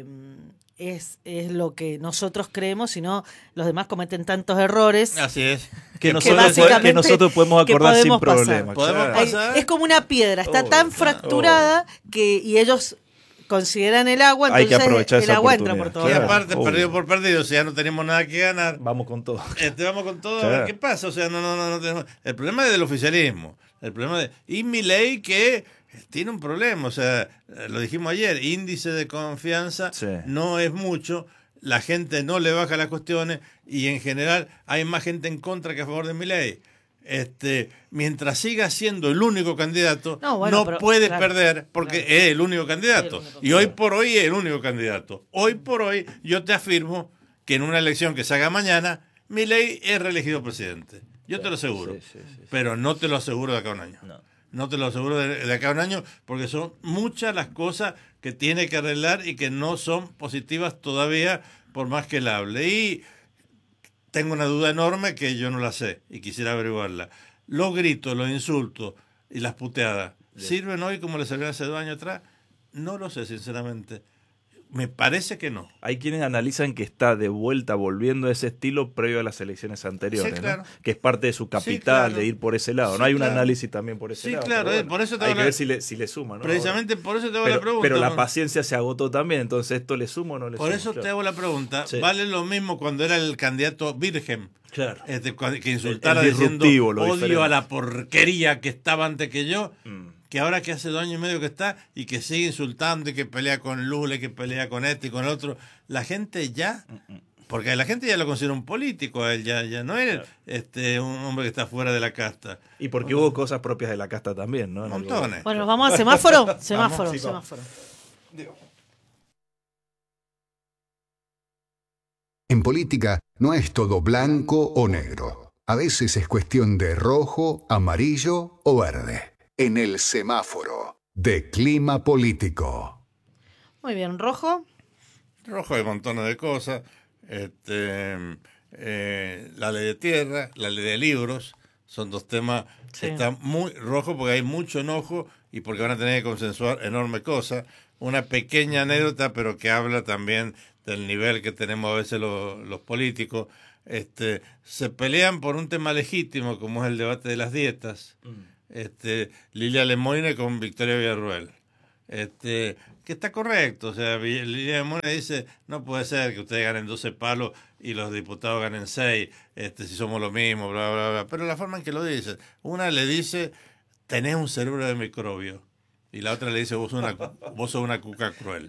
es, es lo que nosotros creemos, sino los demás cometen tantos errores. Así es. Que, que, nosotros, que nosotros podemos acordar podemos sin problema. ¿Podemos pasar? Es como una piedra, está oh, tan fracturada oh. que y ellos... consideran el agua, entonces hay que aprovechar el esa agua entra por todo. Y aparte, Obvio. perdido por perdido, o sea, no tenemos nada que ganar. Vamos con todo. Este, vamos con todo, claro. A ver qué pasa. O sea, no, no, no, no tenemos... El problema es del oficialismo. El problema de... Y Milei que tiene un problema, o sea, lo dijimos ayer, índice de confianza sí. no es mucho, la gente no le baja las cuestiones y en general hay más gente en contra que a favor de Milei. este, mientras siga siendo el único candidato, no, bueno, no pero, puede claro, perder porque claro. es el único candidato. El único y hoy por hoy es el único candidato. Hoy por hoy yo te afirmo que en una elección que se haga mañana, Milei es reelegido presidente. Yo te lo aseguro. Sí, sí, sí, sí. Pero no te lo aseguro de acá a un año. No, no te lo aseguro de, de acá a un año porque son muchas las cosas que tiene que arreglar y que no son positivas todavía por más que él hable. Y tengo una duda enorme que yo no la sé y quisiera averiguarla. Los gritos, los insultos y las puteadas, Bien. ¿sirven hoy como les servían hace dos años atrás? No lo sé, sinceramente. Me parece que no. Hay quienes analizan que está de vuelta volviendo a ese estilo previo a las elecciones anteriores, sí, claro. ¿no? Que es parte de su capital, sí, claro. de ir por ese lado. Sí, ¿no? Hay claro. un análisis también por ese sí, lado. Sí, claro, bueno, por eso te hay la... que ver si le, si le suma, ¿no? Precisamente por eso te hago pero, la pregunta. Pero la paciencia se agotó también, entonces ¿esto le suma o no le por suma? Por eso claro. te hago la pregunta. Sí. ¿Vale lo mismo cuando era el candidato virgen? Claro. Este, que insultara el, el diciendo odio diferente. a la porquería que estaba antes que yo? Mm. Que ahora que hace dos años y medio que está y que sigue insultando y que pelea con Lula y que pelea con este y con el otro, la gente ya, porque la gente ya lo considera un político, a él ya, ya no es claro. este, un hombre que está fuera de la casta. Y porque bueno, hubo cosas propias de la casta también, ¿no? Montones. Bueno, vamos a semáforo, semáforo, vamos, sí, semáforo. En política no es todo blanco o negro. A veces es cuestión de rojo, amarillo o verde. En el semáforo de clima político. Muy bien, rojo. Rojo hay montones de cosas. Este, eh, la ley de tierra, la ley de libros, son dos temas sí. que están muy rojos porque hay mucho enojo y porque van a tener que consensuar enormes cosas. Una pequeña anécdota, pero que habla también del nivel que tenemos a veces los, los políticos. Este, se pelean por un tema legítimo como es el debate de las dietas. Mm. Este, Lilia Lemoyne con Victoria Villarruel, este, que está correcto, o sea, Lilia Lemoyne dice, no puede ser que ustedes ganen doce palos y los diputados ganen seis, este, si somos lo mismo, bla, bla, bla, pero la forma en que lo dice, una le dice, tenés un cerebro de microbio, y la otra le dice, vos sos una, vos sos una cuca cruel.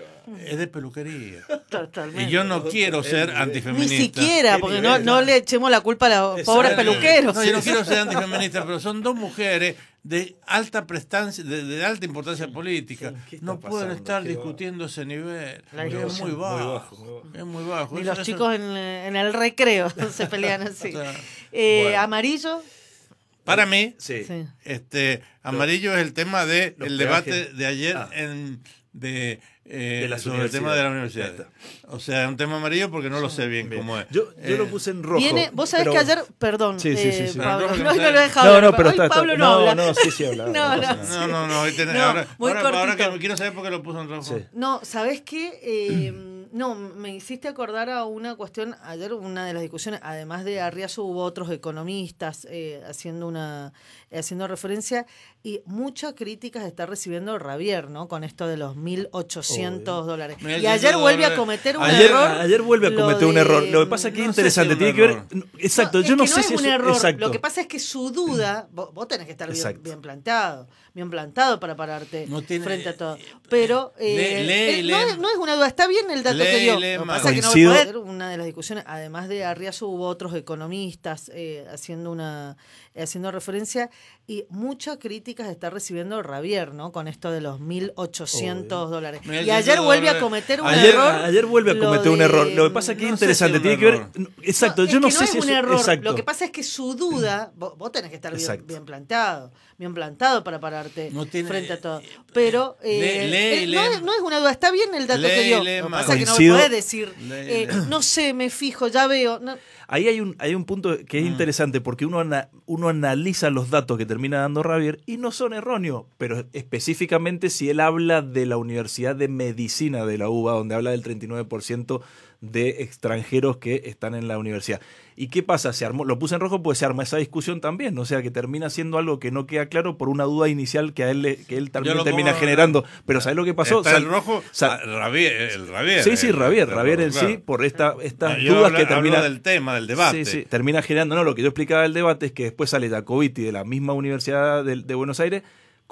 Es de peluquería. Totalmente. Y yo no quiero ser antifeminista. Ni siquiera, porque no, no le echemos la culpa a los pobres peluqueros. No, yo no quiero ser antifeminista, pero son dos mujeres de alta prestancia, de, de alta importancia política. No pueden estar Qué discutiendo bajo. ese nivel. Es muy bajo. Muy bajo, muy bajo. Es muy bajo. Y eso, los eso... chicos en, en el recreo se pelean así. O sea, eh, bueno. Amarillo. Para mí, sí. Sí. este amarillo es el tema de el debate de ayer ah. en de, eh, de sobre el tema de la universidad. O sea, un tema amarillo porque no lo sé bien, bien. cómo es. Yo, yo eh, lo puse en rojo. Viene, vos sabés pero... que ayer, perdón, sí, sí, sí, sí. Eh, Pablo, no, no, no, no lo he dejado. No, no, pero está, Pablo está, no, no, habla. no, sí, sí habla. no, no, no, no, no, hoy tenés, no, ahora, muy ahora, ahora que quiero saber por qué lo puso en rojo. Sí. No, ¿sabés qué? Eh, no, me hiciste acordar a una cuestión, ayer una de las discusiones, además de Arriazu hubo otros economistas eh, haciendo una eh, haciendo referencia y mucha crítica se está recibiendo Ravier, ¿no? Con esto de los mil ochocientos dólares. Y ayer vuelve a cometer un ayer, error. Ayer vuelve a cometer un de, error. Lo que pasa es que no es interesante, tiene que ver... Exacto, no, yo no que sé no si es un eso, error. Exacto. Lo que pasa es que su duda, vos, vos tenés que estar bien, bien planteado, bien plantado para pararte no tiene, frente a todo. Pero eh, lee, lee, no, es, no es una duda, está bien el dato lee, que dio. Lee, lo que pasa es que no va a poder. Una de las discusiones, además de Arriazu hubo otros economistas eh, haciendo una eh, haciendo referencia y mucha crítica se está recibiendo Ravier, ¿no? Con esto de los mil ochocientos dólares. Mira, y ayer vuelve a cometer un ayer, error. Ayer vuelve a cometer un error. Lo que pasa es que no es interesante, si tiene que ver... Exacto, no, yo no que sé no si es un eso, error. Exacto. Lo que pasa es que su duda, vos, vos tenés que estar bien, bien plantado, bien plantado para pararte no tiene, frente a todo. Pero eh, lee, lee, no, es, no es una duda, está bien el dato lee, que dio. Lee, lo que pasa es que no podés decir, eh, no sé, me fijo, ya veo. No. Ahí hay un, hay un punto que es mm. interesante porque uno, ana, uno analiza los datos que termina dando Ravier y no son erróneos, pero específicamente si él habla de la Universidad de Medicina de la U B A, donde habla del treinta y nueve por ciento de extranjeros que están en la universidad. ¿Y qué pasa? Se armó, lo puse en rojo porque se arma esa discusión también, o sea que termina siendo algo que no queda claro por una duda inicial que a él le, que él también termina pongo, generando. Pero ¿sabes lo que pasó? Está el rojo, sal, Ravier, el Ravier. Sí, sí, Ravier, el, Ravier en claro. sí, por esta, estas Yo dudas habla, que termina... del tema, del debate. Sí, sí, termina generando, no, lo que yo explicaba del debate es que después sale Jacobiti de la misma Universidad de, de Buenos Aires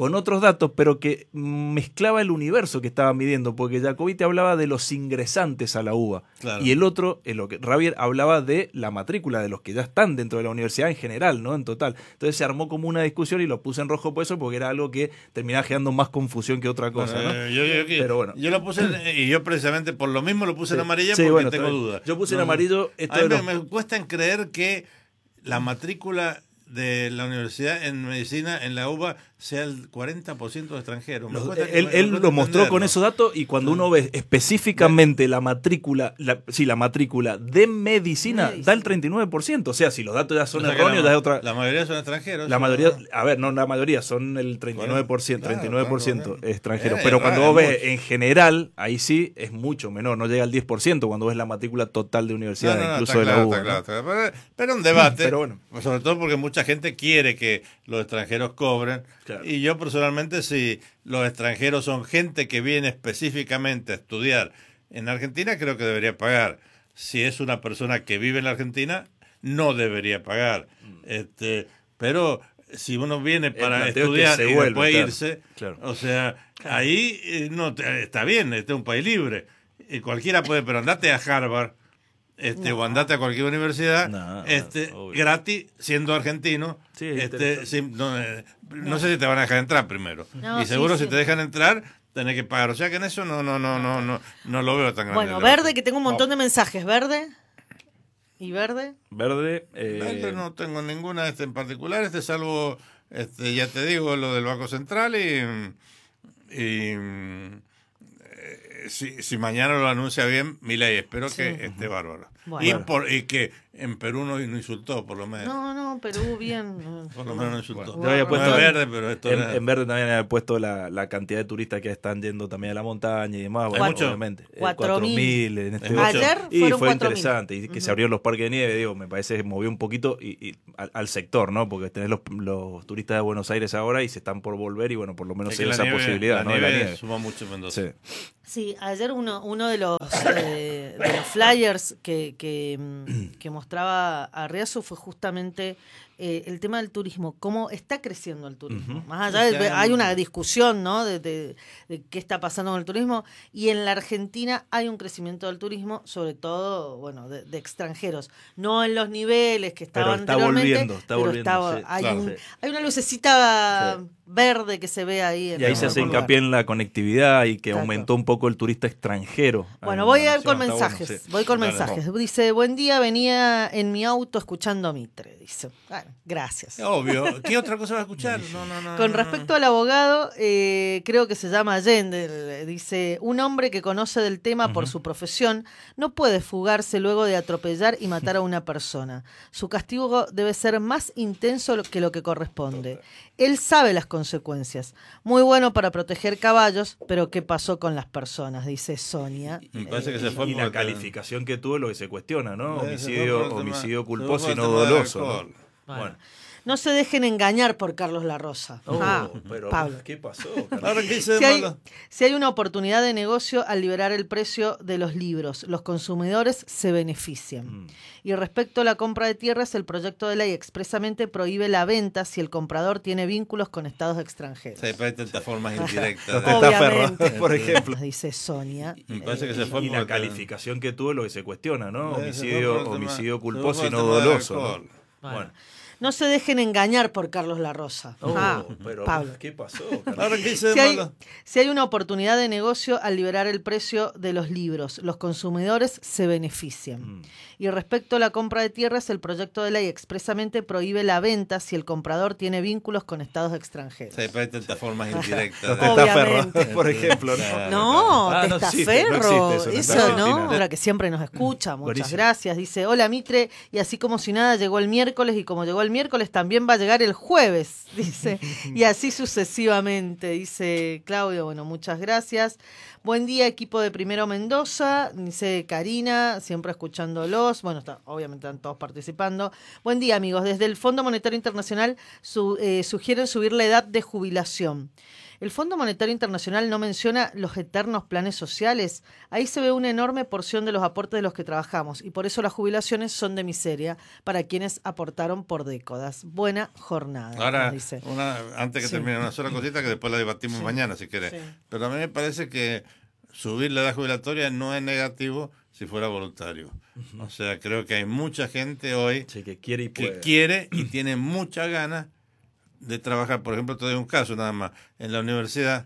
con otros datos, pero que mezclaba el universo que estaba midiendo, porque Jacobiti hablaba de los ingresantes a la UBA, claro. y el otro, en lo que Ravier hablaba de la matrícula, de los que ya están dentro de la universidad en general, ¿no? En total. Entonces se armó como una discusión y lo puse en rojo por eso, porque era algo que terminaba generando más confusión que otra cosa, bueno, ¿no? Yo, yo, pero bueno. Yo lo puse, en, y yo precisamente por lo mismo lo puse sí. en amarilla sí, porque bueno, tengo dudas. Yo puse no, en amarillo... Esto a mí de me, los... me cuesta en creer que la matrícula de la universidad en medicina en la UBA sea el cuarenta por ciento de extranjeros. Los, él él lo mostró con esos datos y cuando uno ve específicamente la matrícula, la, sí, la matrícula de medicina, medicina da el treinta y nueve por ciento. O sea, si los datos ya son o sea erróneos, la, ya es otra... La mayoría son extranjeros. La mayoría, a ver, no la mayoría, son el treinta y nueve por ciento, claro, treinta y nueve por ciento claro, claro. extranjeros. Eh, Pero cuando vos ves en general, ahí sí es mucho menor, no llega al diez por ciento cuando ves la matrícula total de universidades, no, no, no, incluso de la claro, UBA. Está ¿no? claro, pero, pero un debate, pero bueno. sobre todo porque mucha gente quiere que los extranjeros cobren. Claro. Y yo personalmente, si los extranjeros son gente que viene específicamente a estudiar en Argentina, creo que debería pagar. Si es una persona que vive en la Argentina, no debería pagar. Mm. Este, pero si uno viene para estudiar y vuelve, después claro, irse, claro. o sea, claro. ahí no está bien, este es un país libre. Y cualquiera puede, pero andate a Harvard. Este, no. o andate a cualquier universidad no, este, no, gratis, siendo argentino. Sí, este, sí, no, eh, no. no sé si te van a dejar entrar primero. No, y seguro sí, si sí. te dejan entrar, tenés que pagar. O sea que en eso no, no, no, no, no, no lo veo tan grande. Bueno, Verde, que tengo un montón de mensajes. Verde. ¿Y Verde? Verde. Eh... Verde no tengo ninguna este en particular, este salvo, este, ya te digo, lo del Banco Central y. y Si, si mañana lo anuncia bien Milei, espero sí. que esté bárbaro. Bueno. Y, por, y que en Perú no, no insultó, por lo menos. No, no, Perú bien. Por lo menos no insultó. Bueno, yo había puesto no es verde, pero esto en, era... en verde también había puesto la, la cantidad de turistas que están yendo también a la montaña y demás. Bueno, mucho? obviamente. Cuatro mil. En este Ayer y fueron fue cuatro interesante. mil. Y que uh-huh. se abrieron los parques de nieve, digo, me parece que movió un poquito y, y al, al sector, ¿no? Porque tenés los, los turistas de Buenos Aires ahora y se están por volver y bueno, por lo menos se esa nieve, posibilidad, la ¿no? Nieve de la nieve. Suma mucho Mendoza. Sí. Sí, ayer uno uno de los eh, de los flyers que, que, que mostraba Arriazu fue justamente eh, el tema del turismo, cómo está creciendo el turismo. Uh-huh. Más allá de, hay una discusión, ¿no? De, de, de qué está pasando con el turismo, y en la Argentina hay un crecimiento del turismo, sobre todo, bueno, de, de extranjeros, no en los niveles que estaban pero está anteriormente, volviendo, está pero volviendo, está, sí, hay, claro, un, sí. hay una lucecita sí. verde que se ve ahí. En y ahí se hace hincapié en la conectividad y que Exacto. aumentó un poco el turista extranjero. Bueno, voy a ir con mensajes. Bueno, sí. Voy con Dale, mensajes. No. Dice, buen día, venía en mi auto escuchando a Mitre. Dice, bueno, gracias. Obvio. ¿Qué otra cosa va a escuchar? No, no, no. Con no, respecto no. al abogado, eh, creo que se llama Allende. Dice, un hombre que conoce del tema uh-huh. por su profesión no puede fugarse luego de atropellar y matar a una persona. Su castigo debe ser más intenso que lo que corresponde. Él sabe las consecuencias. Muy bueno para proteger caballos, pero ¿qué pasó con las personas? Dice Sonia. Me parece eh, que se fue y la porque... calificación que tuvo es lo que se cuestiona, ¿no? Eh, homicidio tema, homicidio culposo y no doloso. ¿no? Bueno. bueno. No se dejen engañar por Carlos La Rosa. Oh, ah, pero Pablo. ¿Qué pasó? Ahora, ¿qué hice de si, hay, malo? si hay una oportunidad de negocio al liberar el precio de los libros, los consumidores se benefician. Mm. Y respecto a la compra de tierras, el proyecto de ley expresamente prohíbe la venta si el comprador tiene vínculos con estados extranjeros. Sí, pero hay tantas formas indirectas. Obviamente, por ejemplo. Dice Sonia. Me parece que se fue y la porque... calificación que tuvo es lo que se cuestiona, ¿no? Sí, homicidio tema, homicidio culposo y no doloso. doloso. ¿no? Bueno. bueno. No se dejen engañar por Carlos La Rosa. Oh, ah, pero Pablo. ¿qué pasó? Ahora, ¿qué hice de si, hay, malo? si hay una oportunidad de negocio al liberar el precio de los libros, los consumidores se benefician. Mm. Y respecto a la compra de tierras, el proyecto de ley expresamente prohíbe la venta si el comprador tiene vínculos con estados extranjeros. Sí, pero hay tantas formas indirectas. Los testaferros, por ejemplo. No, no ah, testaferro. No existe, no existe eso, eso ¿no? Ahora que siempre nos escucha. Muchas Buenísimo. Gracias. Dice, hola Mitre, y así como si nada llegó el miércoles, y como llegó el miércoles también va a llegar el jueves, dice, y así sucesivamente, dice Claudio. Bueno, muchas gracias. Buen día, equipo de Primero Mendoza, dice Karina, siempre escuchándolos. Bueno, está, obviamente están todos participando. Buen día, amigos. Desde el Fondo Monetario Internacional su, eh, sugieren subir la edad de jubilación. El Fondo Monetario Internacional no menciona los eternos planes sociales. Ahí se ve una enorme porción de los aportes de los que trabajamos y por eso las jubilaciones son de miseria para quienes aportaron por décadas. Buena jornada. Ahora, dice. Una, antes que sí. termine, una sola cosita que después la debatimos sí. mañana si querés. Sí. Pero a mí me parece que subir la edad jubilatoria no es negativo si fuera voluntario. Uh-huh. O sea, creo que hay mucha gente hoy sí, que quiere y que quiere y tiene muchas ganas de trabajar. Por ejemplo, te doy un caso nada más. En la universidad,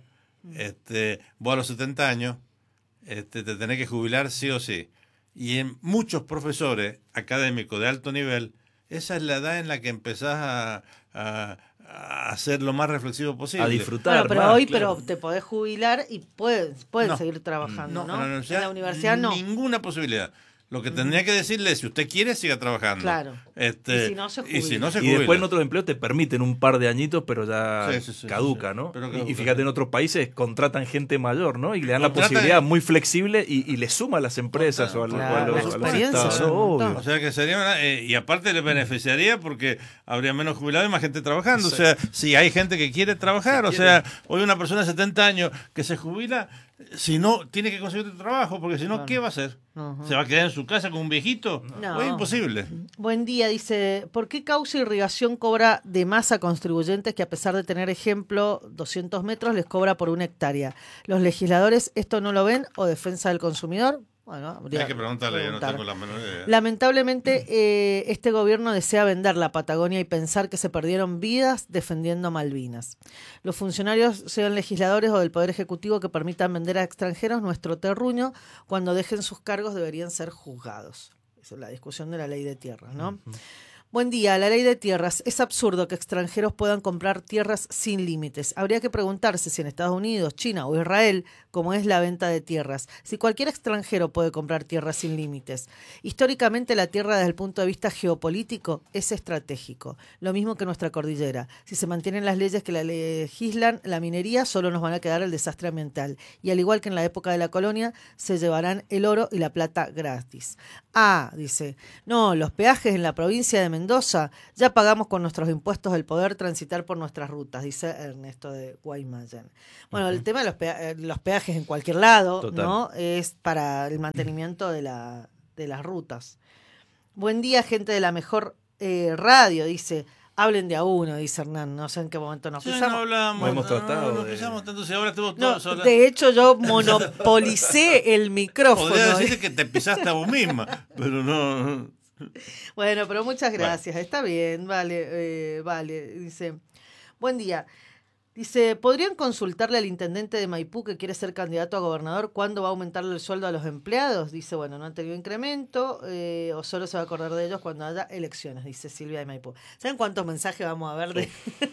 este, vos a los setenta años este, te tenés que jubilar sí o sí. Y en muchos profesores académicos de alto nivel, esa es la edad en la que empezás a, a, a ser lo más reflexivo posible. A disfrutar. Bueno, pero más, hoy claro. pero te podés jubilar y puedes, puedes no, seguir trabajando, ¿no? ¿no? En la universidad, en la universidad no. Ninguna posibilidad. Lo que tendría que decirle es, si usted quiere, siga trabajando. Claro. Este, y si no se jubila. Y, si no se y después en otros empleos te permiten un par de añitos, pero ya sí, sí, sí, caduca, sí, sí. ¿no? Pero caduca, y fíjate, en otros países contratan gente mayor, ¿no? Y le dan contratan la posibilidad muy flexible y, y le suma a las empresas o a, claro, a los, la a los estados. Obvio. O sea que sería una, eh, y aparte le beneficiaría porque habría menos jubilados y más gente trabajando. Sí. O sea, si hay gente que quiere trabajar, si o quiere. sea, hoy una persona de setenta años que se jubila, si no, tiene que conseguir trabajo, porque si no, claro. ¿qué va a hacer? Uh-huh. ¿Se va a quedar en su casa con un viejito? No. Es imposible. Buen día, dice, ¿por qué Causa Irrigación cobra de más a contribuyentes que a pesar de tener ejemplo doscientos metros les cobra por una hectárea? ¿Los legisladores esto no lo ven o defensa del consumidor? Bueno, habría hay que preguntarle, preguntar. Yo no tengo la menor idea. Lamentablemente, eh, este gobierno desea vender la Patagonia y pensar que se perdieron vidas defendiendo Malvinas. Los funcionarios, sean legisladores o del Poder Ejecutivo, que permitan vender a extranjeros nuestro terruño, cuando dejen sus cargos deberían ser juzgados. Esa es la discusión de la ley de tierras, ¿no? Uh-huh. Buen día, la ley de tierras. Es absurdo que extranjeros puedan comprar tierras sin límites. Habría que preguntarse si en Estados Unidos, China o Israel, cómo es la venta de tierras, si cualquier extranjero puede comprar tierras sin límites. Históricamente la tierra desde el punto de vista geopolítico es estratégico, lo mismo que nuestra cordillera. Si se mantienen las leyes que la legislan, la minería solo nos van a quedar el desastre ambiental. Y al igual que en la época de la colonia, se llevarán el oro y la plata gratis. Ah, dice, no, los peajes en la provincia de Mendoza, ya pagamos con nuestros impuestos el poder transitar por nuestras rutas, dice Ernesto de Guaymallén. Bueno, uh-huh. el tema de los, pea- los peajes en cualquier lado, Total. ¿no? Es para el mantenimiento de, la, de las rutas. Buen día, gente de la mejor eh, radio, dice. Hablen de a uno, dice Hernán. No sé en qué momento nos sí, pisamos. No hablamos, no, hemos tratado. No, no, de... pisamos tanto, si ahora estuvo no, todo de hecho, yo monopolicé el micrófono. Podría decirse que te pisaste a vos misma, pero no. Bueno, pero muchas gracias. Bueno. Está bien, vale, eh, vale. Dice, buen día. Dice, ¿podrían consultarle al intendente de Maipú que quiere ser candidato a gobernador cuándo va a aumentarle el sueldo a los empleados? Dice, bueno, no han tenido incremento eh, o solo se va a acordar de ellos cuando haya elecciones, dice Silvia de Maipú. ¿Saben cuántos mensajes vamos a ver de,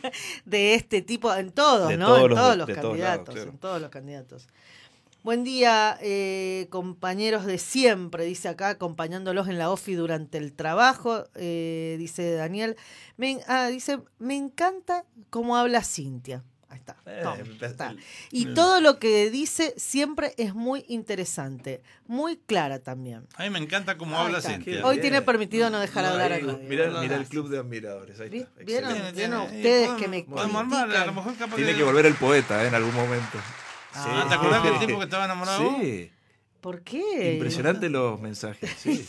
de este tipo? En todos, de ¿no? Todos en los, todos los de candidatos, todos lados, claro. en todos los candidatos. Buen día, eh, compañeros de siempre, dice acá, acompañándolos en la OFI durante el trabajo, eh, dice Daniel. Me, ah, dice, me encanta cómo habla Cintia. Ahí está, toma, eh, está. Y todo lo que dice siempre es muy interesante, muy clara también. A mí me encanta cómo Ahí habla está. Cintia. Hoy tiene permitido no dejar no, hablar ahí, a nadie. Mira, mira el club de admiradores. Ahí está. ¿Vieron, Excelente. ¿Vieron ustedes que me podemos armarle, a lo mejor capaz Tiene que... que volver el poeta eh, en algún momento. Ah, sí. ¿Te acordás del tipo que estaba enamorado? Sí. ¿Por qué? Impresionante los mensajes. Sí.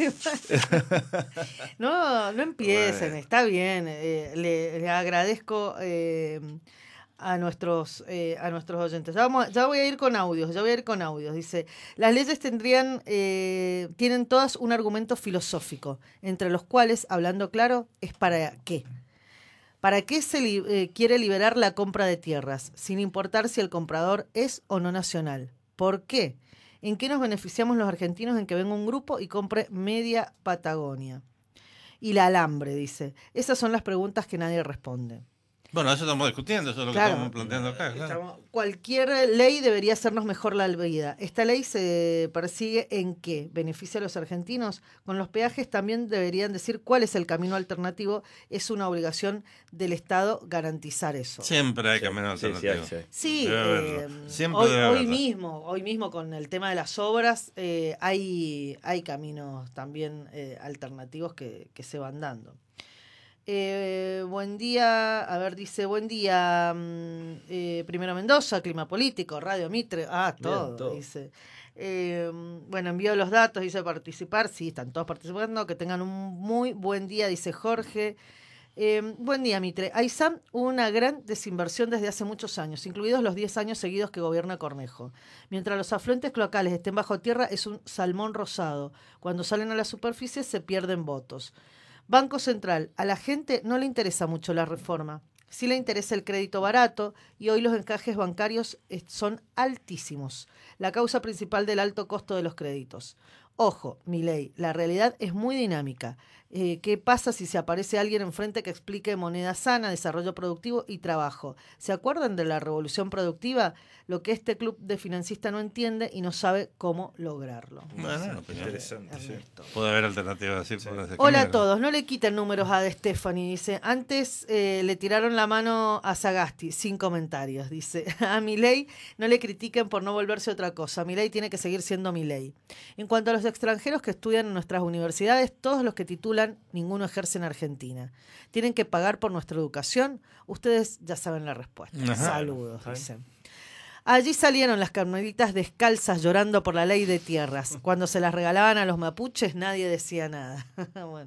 no, no empiecen, bueno. Está bien. Eh, le, le agradezco eh, a nuestros eh, a nuestros oyentes. Ya, vamos, ya voy a ir con audios, ya voy a ir con audios. Dice, las leyes tendrían eh, tienen todas un argumento filosófico, entre los cuales, hablando claro, es para qué. ¿Para qué se li- eh, quiere liberar la compra de tierras, sin importar si el comprador es o no nacional? ¿Por qué? ¿En qué nos beneficiamos los argentinos en que venga un grupo y compre media Patagonia? Y la alambre, dice. Esas son las preguntas que nadie responde. Bueno, eso estamos discutiendo, eso es lo claro, que estamos planteando acá. Claro. Estamos, cualquier ley debería hacernos mejor la vida. ¿Esta ley se persigue en qué? ¿Beneficia a los argentinos? Con los peajes también deberían decir cuál es el camino alternativo. Es una obligación del Estado garantizar eso. Siempre hay sí, camino alternativo. Sí, sí, sí. sí eh, Siempre hoy, hoy mismo, hoy mismo con el tema de las obras eh, hay, hay caminos también eh, alternativos que, que se van dando. Eh, buen día, a ver, dice, buen día, eh, Primero Mendoza, Clima Político, Radio Mitre, ah, todo, Bien, todo. dice. Eh, bueno, envío los datos, dice participar, sí, están todos participando, que tengan un muy buen día, dice Jorge. Eh, buen día, Mitre. Aysam hubo una gran desinversión desde hace muchos años, incluidos los diez años seguidos que gobierna Cornejo. Mientras los afluentes cloacales estén bajo tierra, es un salmón rosado. Cuando salen a la superficie se pierden votos. Banco Central. A la gente no le interesa mucho la reforma. Sí le interesa el crédito barato y hoy los encajes bancarios son altísimos. La causa principal del alto costo de los créditos. Ojo, Milei, la realidad es muy dinámica. Eh, ¿Qué pasa si se aparece alguien enfrente que explique moneda sana, desarrollo productivo y trabajo? ¿Se acuerdan de la revolución productiva? Lo que este club de financistas no entiende y no sabe cómo lograrlo. Bueno, pues interesante. Sí. Puede haber alternativas. Sí, sí. Hola a todos, no le quiten números a De Stefani, dice. Antes eh, le tiraron la mano a Sagasti, sin comentarios, dice. A Milei no le critiquen por no volverse otra cosa. Milei tiene que seguir siendo Milei. En cuanto a los extranjeros que estudian en nuestras universidades, todos los que titulan, ninguno ejerce en Argentina. ¿Tienen que pagar por nuestra educación? Ustedes ya saben la respuesta. Ajá. Saludos, dicen. Allí salieron las carmelitas descalzas llorando por la ley de tierras. Cuando se las regalaban a los mapuches nadie decía nada. Bueno,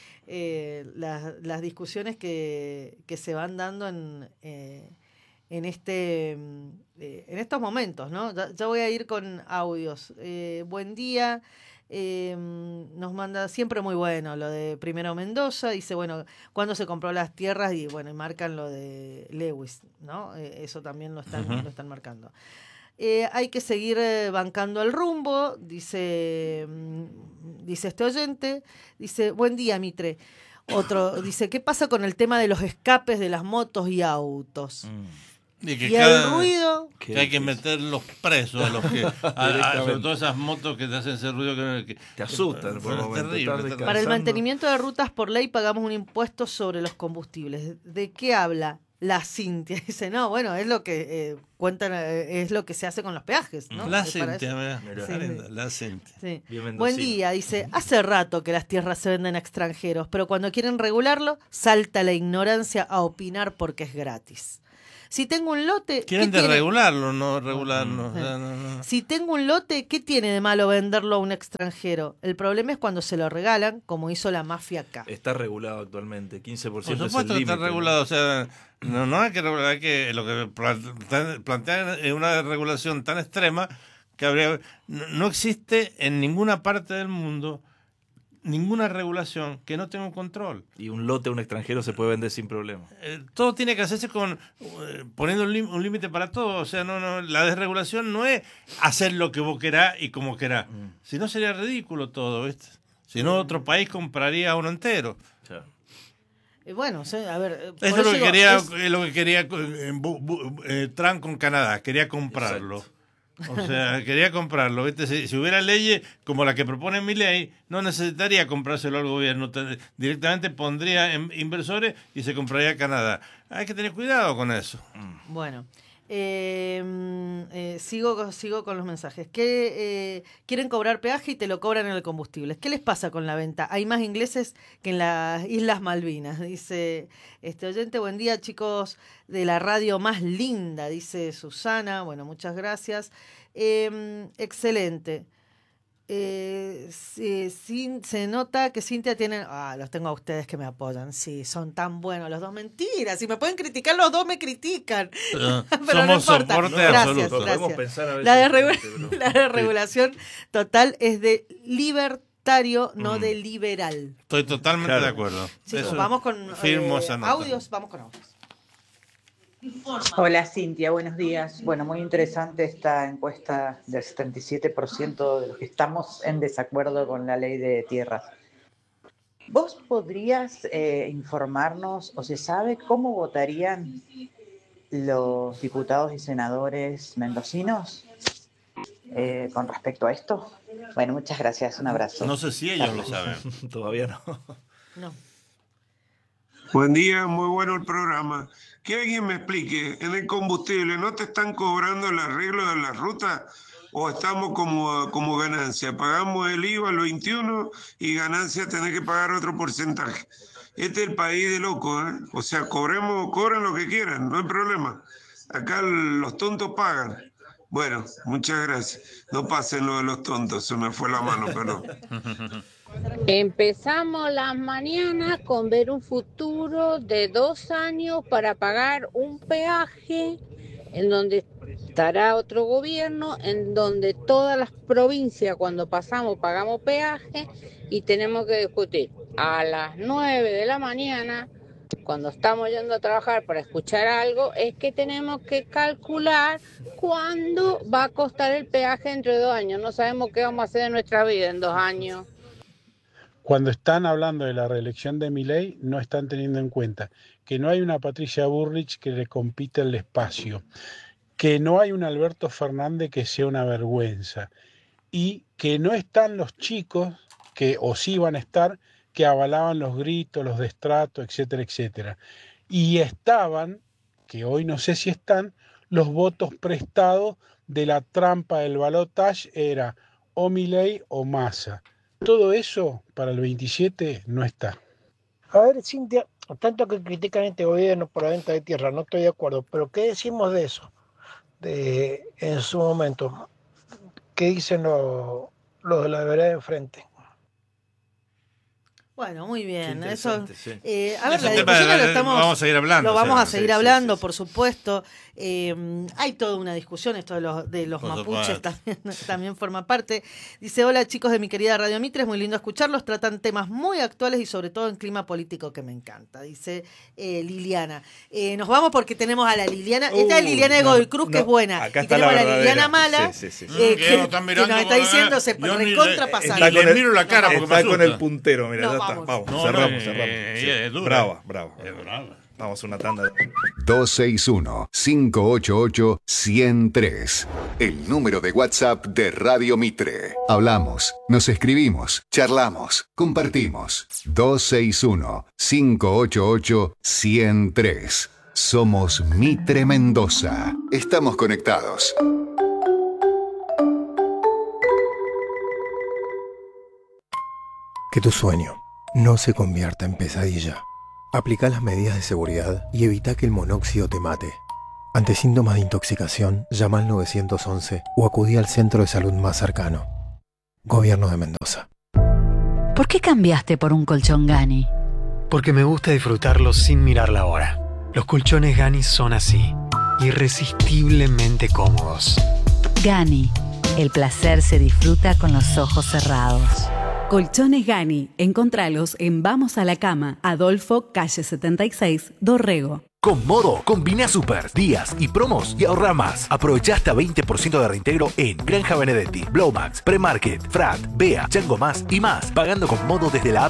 eh, las, las discusiones que, que se van dando en, eh, en, este, eh, en estos momentos, ¿no? Ya, ya voy a ir con audios. Eh, buen día. Eh, nos manda siempre muy bueno lo de Primero Mendoza, dice, bueno, cuando se compró las tierras y bueno, y marcan lo de Lewis, ¿no? Eh, eso también lo están, uh-huh. lo están marcando. Eh, hay que seguir eh, bancando el rumbo, dice, dice este oyente, dice, buen día, Mitre. Otro dice, ¿qué pasa con el tema de los escapes de las motos y autos? Mm. Y, que y cada, el ruido que hay que meterlos presos a los que a, a, sobre todo esas motos que te hacen ese ruido que, que te asustan por el momento, terrible, para el mantenimiento de rutas por ley pagamos un impuesto sobre los combustibles. ¿De qué habla la Cintia? Dice, no, bueno, es lo que eh, cuentan, eh, es lo que se hace con los peajes, ¿no? La Cintia, mira, sí. la Cintia. Sí. Buen día, dice, hace rato que las tierras se venden a extranjeros, pero cuando quieren regularlo, salta la ignorancia a opinar porque es gratis. Si tengo un lote... Quieren desregularlo, no regularlo. Sí. No, no, no. Si tengo un lote, ¿qué tiene de malo venderlo a un extranjero? El problema es cuando se lo regalan, como hizo la mafia acá. Está regulado actualmente, quince por ciento Por supuesto es el que está límite, regulado, ¿no? O sea, no, no hay que regular, hay que, lo que plantean es una regulación tan extrema que habría, no, no existe en ninguna parte del mundo ninguna regulación que no tenga un control. Y un lote a un extranjero se puede vender sin problema. Eh, todo tiene que hacerse con eh, poniendo un límite para todo. O sea, no, no, la desregulación no es hacer lo que vos querás y como querás. Mm. Si no sería ridículo todo, ¿viste? Si no, otro país compraría uno entero. Sí. Eh, bueno, a ver... Eso es lo, digo, que quería, es... lo que quería eh, bu, bu, eh, Trump con Canadá. Quería comprarlo. Exacto. O sea, quería comprarlo, ¿viste? Si, si hubiera leyes como la que propone Milei, no necesitaría comprárselo al gobierno. Directamente pondría en inversores y se compraría Canadá. Hay que tener cuidado con eso. Bueno, eh, eh, sigo, sigo con los mensajes. ¿Qué, eh, quieren cobrar peaje y te lo cobran en el combustible? ¿Qué les pasa con la venta? Hay más ingleses que en las Islas Malvinas, dice este oyente. Buen día, chicos de la radio más linda, dice Susana. Bueno, muchas gracias. Eh, excelente. Eh, sí, sí, se nota que Cintia tiene... Ah, los tengo a ustedes que me apoyan. Sí, son tan buenos los dos. Mentiras, si me pueden criticar los dos, me critican. Pero, Pero somos no importa. Soporte gracias, absoluto. Gracias. Pensar a la, de regu- la de regulación total es de libertario, no mm. de liberal. Estoy totalmente claro. de acuerdo. Chicos, vamos con firmo eh, esa nota. audios, vamos con audios. Hola Cintia, buenos días. Bueno, muy interesante esta encuesta del setenta y siete por ciento de los que estamos en desacuerdo con la ley de tierras. ¿Vos podrías eh, informarnos o se sabe cómo votarían los diputados y senadores mendocinos eh, con respecto a esto? Bueno, muchas gracias, un abrazo. No sé si ellos Saludos. Lo saben. Todavía no. No. Buen día, muy bueno el programa. Que alguien me explique, en el combustible, ¿no te están cobrando el arreglo de la ruta o estamos como, como ganancia? Pagamos el I V A al veintiuno y ganancia tenés que pagar otro porcentaje. Este es el país de locos, ¿eh? O sea, cobremos, cobren lo que quieran, no hay problema. Acá los tontos pagan. Bueno, muchas gracias. No pasen lo de los tontos, se me fue la mano, perdón. Empezamos las mañanas con ver un futuro de dos años para pagar un peaje en donde estará otro gobierno, en donde todas las provincias cuando pasamos pagamos peaje y tenemos que discutir a las nueve de la mañana, cuando estamos yendo a trabajar para escuchar algo, es que tenemos que calcular cuándo va a costar el peaje dentro de dos años. No sabemos qué vamos a hacer en nuestra vida en dos años. Cuando están hablando de la reelección de Milei, no están teniendo en cuenta que no hay una Patricia Bullrich que le compita el espacio, que no hay un Alberto Fernández que sea una vergüenza y que no están los chicos, que o sí van a estar, que avalaban los gritos, los destratos, etcétera, etcétera. Y estaban, que hoy no sé si están, los votos prestados de la trampa del balotaje, era o Milei o Massa. Todo eso para el veintisiete no está. A ver, Cintia, tanto que critican este gobierno por la venta de tierra, no estoy de acuerdo, pero ¿qué decimos de eso? De, en su momento, ¿qué dicen los lo de la vereda de enfrente? Bueno, muy bien. Eso, sí. eh, a ver, Ese la tema discusión de- lo estamos, vamos a seguir hablando, Lo vamos o sea, a seguir sí, sí, hablando, sí, sí. por supuesto. Eh, hay toda una discusión, esto de los, de los Por mapuches supuesto. también, también forma parte. Dice, hola chicos de mi querida Radio Mitre, es muy lindo escucharlos, tratan temas muy actuales y sobre todo en clima político que me encanta, dice eh, Liliana. Eh, nos vamos porque tenemos a la Liliana, esta es Uh, Liliana de no, Godoy Cruz, no, que es buena. acá Y está tenemos la a la verdadera. Liliana Mala, Sí, sí, sí. eh, Mm, que, que no están que mirando nos está como- diciendo, se yo ni recontra le- pasada. ni le miro la cara porque me Está con asusta. el puntero, mira, No, ya está. vamos. Vamos, No, cerramos, no, cerramos. eh, Sí. es dura. Brava, brava. Es brava. Vamos a una tanda. dos seis uno, cinco ocho ocho, uno cero tres. El número de WhatsApp de Radio Mitre. Hablamos, nos escribimos, charlamos, compartimos. dos seis uno, cinco ocho ocho, uno cero tres. Somos Mitre Mendoza. Estamos conectados. Que tu sueño no se convierta en pesadilla. Aplica las medidas de seguridad y evita que el monóxido te mate. Ante síntomas de intoxicación, llama al nueve once o acudí al centro de salud más cercano. Gobierno de Mendoza. ¿Por qué cambiaste por un colchón Gani? Porque me gusta disfrutarlo sin mirar la hora. Los colchones Gani son así, irresistiblemente cómodos. Gani, el placer se disfruta con los ojos cerrados. Colchones Gani, encontralos en Vamos a la Cama, Adolfo, calle setenta y seis, Dorrego. Con Modo, combina super, días y promos y ahorra más. Aprovecha hasta veinte por ciento de reintegro en Granja Benedetti, Blowmax, Premarket, Frat, Bea, Chango Más y más. Pagando con Modo desde la app